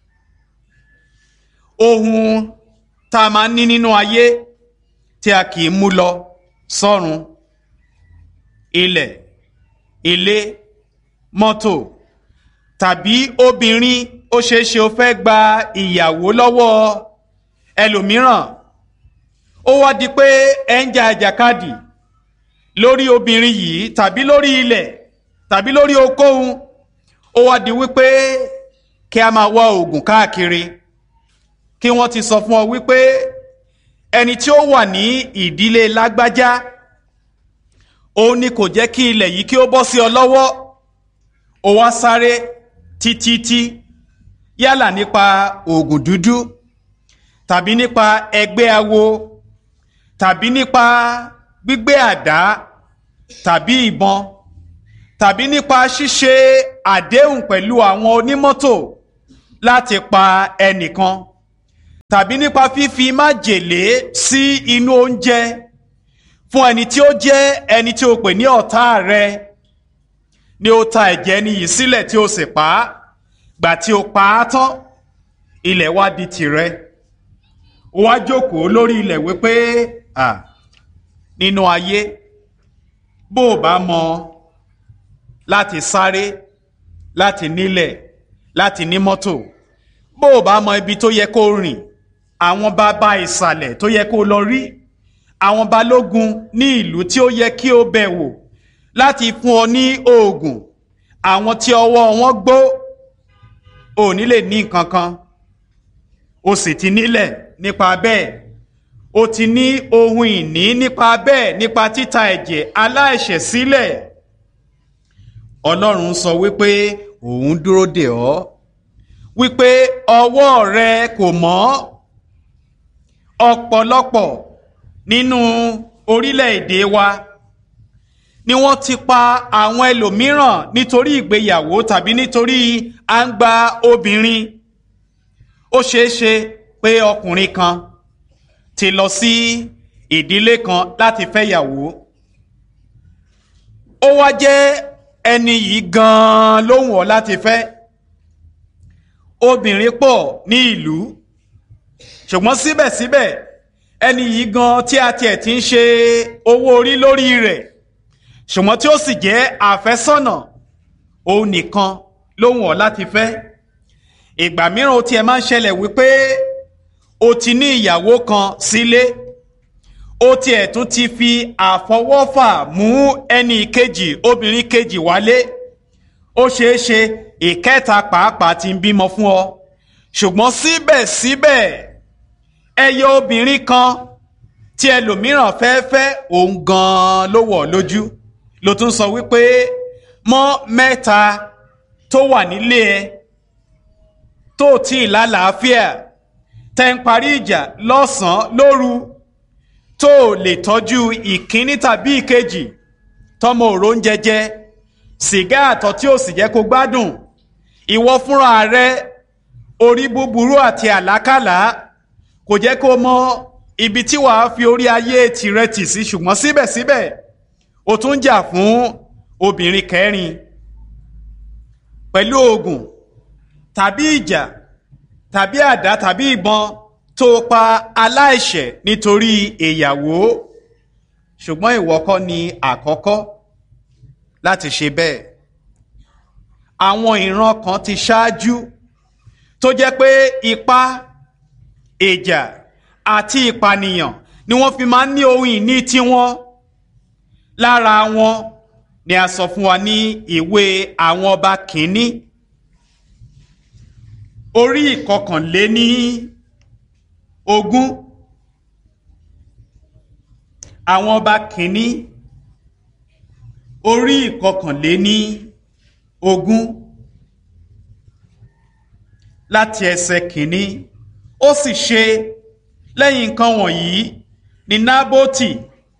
Ohun tá a máa ń ní nínú ayé tí a kì í mú lọ sọ́run, ilẹ̀, ilé, mọ́tò, tàbí obìnrin, ó ṣeé ṣe ó fẹ́ gba ìyàwó lọ́wọ́ ẹlòmíràn. Ó wá di pé ẹ ń jà àjàkadì lórí obìnrin yìí tàbí lórí ilẹ̀ tàbí lórí okòhun. Ó wá di wípé kí a máa wá oògùn káàkiri, kí wọ́n ti sọ fún ọ wípé ẹni tí ó wà ní ìdílé lágbájá, òun ni kò jẹ́ kí ilẹ̀ yìí kí ó bọ́ sí ọ lọ́wọ́. Ó wá sáré títí yálà nípa oògùn dúdú tàbí nípa ẹgbẹ́ awo tàbí nípa gbígbé àdá tàbí ìbọn tàbí nípa ṣíṣe àdéhùn pẹ̀lú àwọn onímọ́tò láti pa ẹnìkan tàbí nípa fífi májèlé sí inú oúnjẹ fún ẹni tí ó jẹ́ ẹni tí o pè ní ọ̀tá rẹ, ni ó ta ẹ̀jẹ̀ ẹni yìí sílẹ̀ tí ó sì pa á. Gbà tí ó pa á tán, ilẹ̀ wá di tìrẹ. Ó wá jókòó lórí ilẹ̀ wípé à nínú ayé bó o bá mọ láti sáré, láti nílẹ̀, láti ní mọ́tò, bó o bá mọ ibi tó yẹ kó rìn, àwọn bàbá ìsàlẹ̀ tó yẹ kó lọ rí, àwọn balógun ní ìlú tí ó yẹ kí o bẹ̀ wò láti fún ọ ní oògùn, àwọn tí ọwọ́ wọn gbó, ò ní lè ní nǹkan kan. O sì ti nílẹ̀ nípa bẹ́ẹ̀, o ti ní ohun ìní nípa bẹ́ẹ̀, nípa títa ẹ̀jẹ̀ aláìṣẹ̀ sílẹ̀. Ọlọ́run sọ wípé òun dúró dè ọ́, wípé ọwọ́ rẹ kò mọ́. Ọ̀pọ̀lọpọ̀ nínú orílẹ̀-èdè wa ni wọ́n ti pa àwọn ẹlòmíràn nítorí ìgbéyàwó tàbí nítorí à ń gba obìnrin. Ó ṣeéṣe pé ọkùnrin kan ti lọ sí ìdílé kan láti fẹ́yàwó. Ó wá jẹ́ ẹni yìí gan-an ló wù ọ́ láti fẹ́. Obìnrin pọ̀ ní ìlú, ṣùgbọ́n síbẹ̀síbẹ̀ ẹni yìí gan tí a tiẹ̀ ti ń ṣe owó orí lórí rẹ̀, ṣùgbọ́n tí ó sì jẹ́ àfẹ́sọ́nà, òun nìkan ló wù ọ́ láti fẹ́. Ìgbà mìíràn ó tiẹ̀ máa ń ṣẹlẹ̀ wípé o ti ní ìyàwó kan sílé, ó tiẹ̀ tún ti fi àfọwọ́fà mú ẹni kejì, obìnrin kejì wálé. Ó ṣeé ṣe ìkẹta pàápàá ti ń bímọ fún ọ, ṣùgbọ́n síbẹ̀síbẹ̀ ẹyẹ obìnrin kan tí ẹlòmíràn fẹ́ fẹ́, òun gan-an ló wọ̀ lójú. Ló tún sọ wípé mọ́ mẹ́ta tó wà nílé ẹ tó tí ì lálàáfíà, tẹ́ ń parí ìjà lọ́sàn-án lóru, tó lè tọ́jú ìkíní tàbí ìkejì, tọmọ òró ń jẹjẹ, sìgá àtọ̀ tí ó sì jẹ́ kó gbádùn, ìwọ fúnra rẹ orí búburú àti àlákàlà kò jẹ́ kó mọ ibi tí wàá fi orí ayé tìrẹ tì sí, ṣùgbọ́n síbẹ̀síbẹ̀ ó tún jà fún obìnrin kẹrin pẹ̀lú oògùn tàbí ìjà tàbí àdá tàbí ìbọn tó pa aláìṣẹ̀ nítorí ìyàwó. Ṣùgbọ́n ìwọ kọ́ ni àkọ́kọ́ láti ṣe bẹ́ẹ̀. Àwọn ìran kan ti ṣáájú tó jẹ́ pé ipá, ìjà àti ìpànìyàn ni wọ́n fi máa ń ní ohun ìní tiwọn. Lára wọn ni a sọ fún wa ní ìwé àwọn ọba kìíní orí ìkọkànléní ogún. Àwọn ọba kìíní orí ìkọkànléní ogún láti ẹsẹ̀ kìíní. Ó sì ṣe lẹ́yìn nǹkan wọ̀nyí ni Nábótì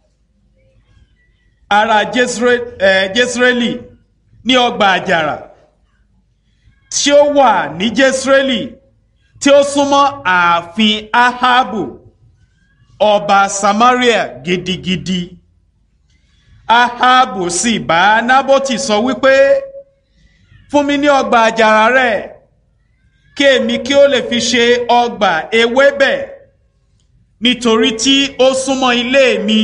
ará Jesreeli ní ọgbà àjàrà tí ó wà ní Jesreeli, tí ó súnmọ́ ààfin Ahabu ọba Samaria gidigidi. Ahabu sì bá Nábótì sọ wípé, fún mi ní ọgbà àjàrà rẹ, kí èmi kí ó lè fi ṣe ọgbà ewébẹ̀, nítorí tí ó súnmọ́ ilé mi.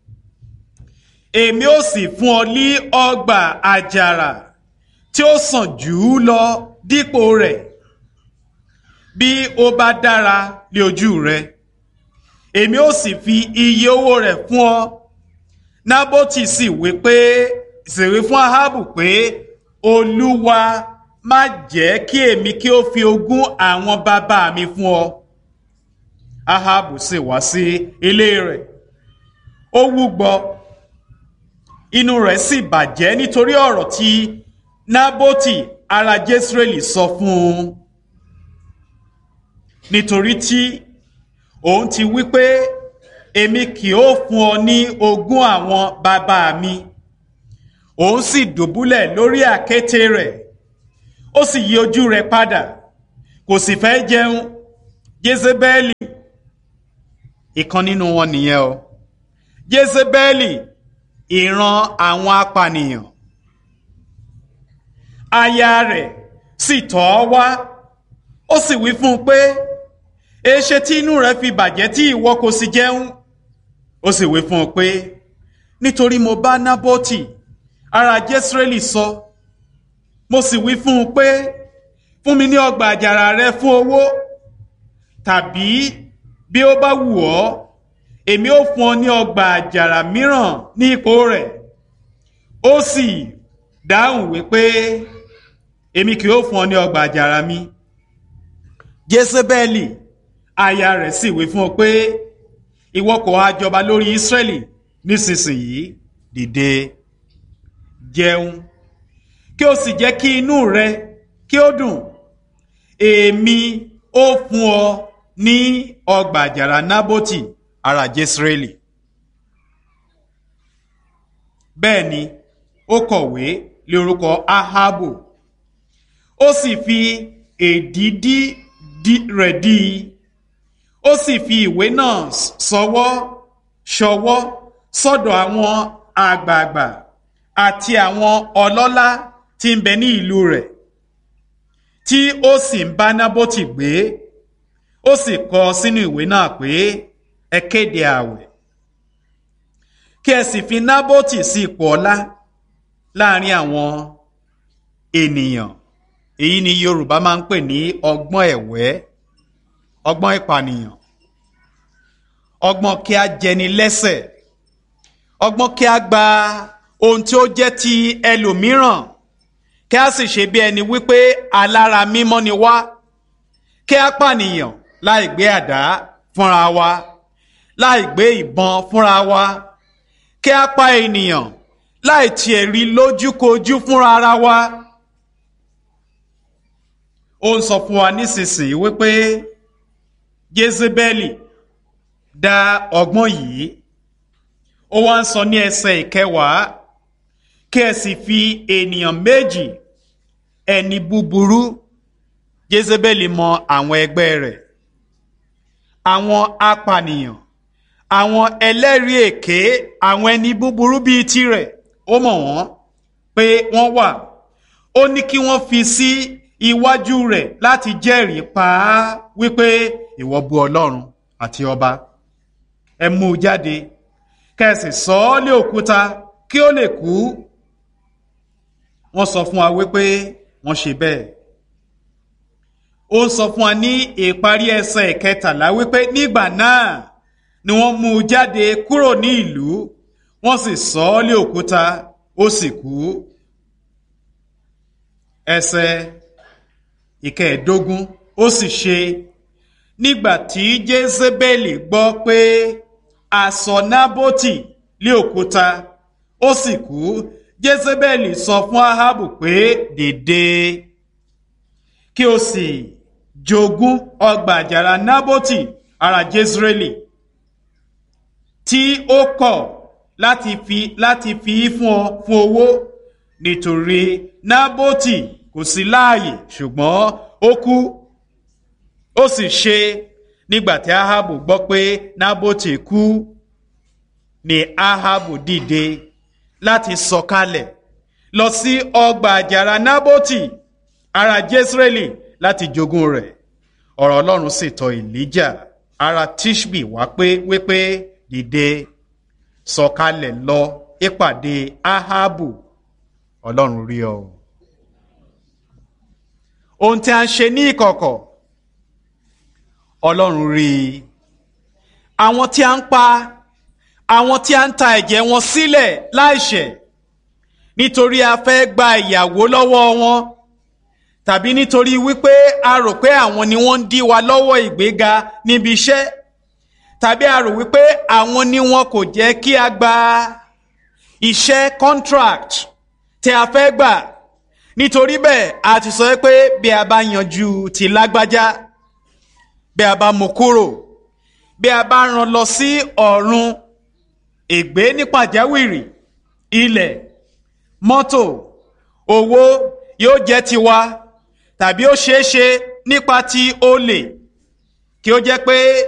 Èmi ó sì fún ọ ní ọgbà àjàrà tí ó sàn jù ú lọ dípò rẹ̀, bí ó bá dára lé ojú rẹ. Èmi ó sì fi iye owó rẹ̀ fún ọ. Nábótì sì wí pé sì wí fún Ahabu pé, Olúwa má jẹ́ kí èmi kí ó fi ogún àwọn bàbá mi fún ọ. Ahabu sì wá sí ilé rẹ̀, ó wúgbọ, inú rẹ̀ sì bàjẹ́ nítorí ọ̀rọ̀ tí Nábótì ará Jesreeli sọ fún un, nítorí tí òun ti wí pé, èmi kì ó fún ọ ní ogún àwọn bàbá mi. Òun sì dùbúlẹ̀ lórí àkéte rẹ̀, ó sì yí ojú rẹ̀ padà, kò sì fẹ́ jẹun. Jésébẹ́lì ìkan nínú wọn nìyẹn o. Jésébẹ́lì ìran àwọn apànìyàn. Aya rẹ̀ sì tọ̀ ọ́ wá, ó sì wí fún un pé èéṣe tí inú rẹ̀ fi bàjẹ́ tí ìwọ kò sì jẹun. Ó sì wí fún un pé nítorí mo bá Nábótì ará Jésírẹ́lì sọ, mo sì wí fún un pé fún mi ní ọgbà àjàrà rẹ fún owó, tàbí bí ó bá wù ọ́ èmi ó fún ọ ní ọgbà àjàrà mìíràn ní ipò rẹ̀. Ó sì dáhùn wípé èmi kì yóò fún ọ ní ọgbà àjàrà mi. Jésébẹ́lì aya rẹ̀ sì wí fún ọ pé ìwọ kò ha jọba lórí Ísírẹ́lì nísinsìnyí, dìde jẹun kí o sì jẹ́ kí inú rẹ kí ó dùn, èmi ó fún ọ ní ọgbà àjàrà Nábótì ará Jésírẹ́lì. Bẹ́ẹ̀ ni ó kọ̀wé lé orúkọ Ahabu, ó sì fi èdìdì rẹ̀ dí i, ó sì fi ìwé náà sọwọ́ ṣọwọ́ sọ́dọ̀ àwọn àgbààgbà àti àwọn ọlọ́lá tí ń bẹ ní ìlú rẹ̀, tí ó sì ń bá Nábótì gbé. Ó sì kọ sínú ìwé náà pé ẹ kéde ààwẹ̀, kí ẹ sì fi Nábótì sí ipò ọlá láàrin àwọn ènìyàn. Èyí ni Yorùbá máa ń pè ní ọgbọ́n ẹ̀wẹ́, ọgbọ́n ìpànìyàn, ọgbọ́n kí a jẹni lẹ́sẹ̀, ọgbọ́n kí a gba ohun tí ó jẹ́ ti ẹlòmíràn, kí a sì ṣe bí ẹni wípé alára mímọ́ ni wá, kí a pànìyàn láì gbé àdá fúnra wa, láì gbé ìbọn fúnra wa, kí a pa ènìyàn láì tiẹ̀ rí lójúkojú fúnra ara wa. Ó ń sọ fún wa nísinsìnyí wípé Jésébẹ́lì dá ọgbọ́n yìí. Ó wá ń sọ ní ẹsẹ̀ ìkẹwàá, kí ẹ sì fi ènìyàn méjì, ẹni búburú. Jésébẹ́lì mọ àwọn ẹgbẹ́ rẹ̀, àwọn apànìyàn, àwọn ẹlẹ́rìí èké, àwọn ẹni búburú bíi tirẹ̀. Ó mọ̀ wọ́n pé wọ́n wà. Ó ní kí wọ́n fi sí iwájú rẹ̀ láti jẹ́rìí pa á wípé ìwọ bú Ọlọ́run àti ọba. Ẹ mú u jáde, kẹ́sì sọ ọ́ lé òkúta kí ó lè kú. Wọ́n sọ fún wa wípé wọ́n ṣe bẹ́ẹ̀. Ó sọ fún wa ní ìparí ẹsẹ̀ ìkẹtàlá wípé nígbà náà ni wọ́n mú u jáde kúrò ní ìlú, wọ́n sì sọ ọ́ lé òkúta, ó sì kú. Ẹsẹ̀ ìkẹẹ̀dógún, ó sì ṣe nígbà tí Jésébẹ́lì gbọ́ pé a sọ Nábótì lé òkúta, ó sì kú. Jésébẹ́lì sọ fún Ahabu pé dìde kí o sì jogún ọgbà àjàrà Nábótì ará Jésírẹ́lì tí ó kọ̀ láti fi láti fi fún ọ fún owó, nítorí Nábótì kò sí láàyè ṣùgbọ́n ó kú. Ó sì ṣe nígbà tí Ahabu gbọ́ pé Nábótì kú, ni Ahabu dìde láti sọ̀kalẹ̀ lọ sí ọgbà àjàrà Nábótì ará Jésírẹ́lì láti jogún rẹ̀. Ọ̀rọ̀ Ọlọ́run sì tọ̀ Èlíjà ará Tíṣbì wá pé wípé dìde sọ̀kalẹ̀ lọ ìpàdé Ahabu, Ọlọ́run rí ọ. Ohun tí a ń ṣe ní ìkọ̀kọ̀, Ọlọ́run rí i. Àwọn tí a ń pa, àwọn tí a ń ta ẹ̀jẹ̀ wọn sílẹ̀ láìṣẹ̀ nítorí a fẹ́ gba ìyàwó lọ́wọ́ wọn, tàbí nítorí wípé a rò pé àwọn ni wọ́n ń dí wa lọ́wọ́ ìgbéga níbi iṣẹ́, tàbí a rò wípé àwọn ni wọn kò jẹ́ kí a gba iṣẹ́ contract tí a fẹ́ gbà. Nítorí bẹ́ẹ̀ a ti sọ pé bí a bá yanjú ti lágbájá, bí a bá mú kúrò, bí a bá rán lọ sí ọ̀run ègbé ní pàjáwìrì, ilẹ̀, mọ́tò, owó yóò jẹ́ tiwa, tàbí ó ṣeé ṣe nípa ti olè kí ó jẹ́ pé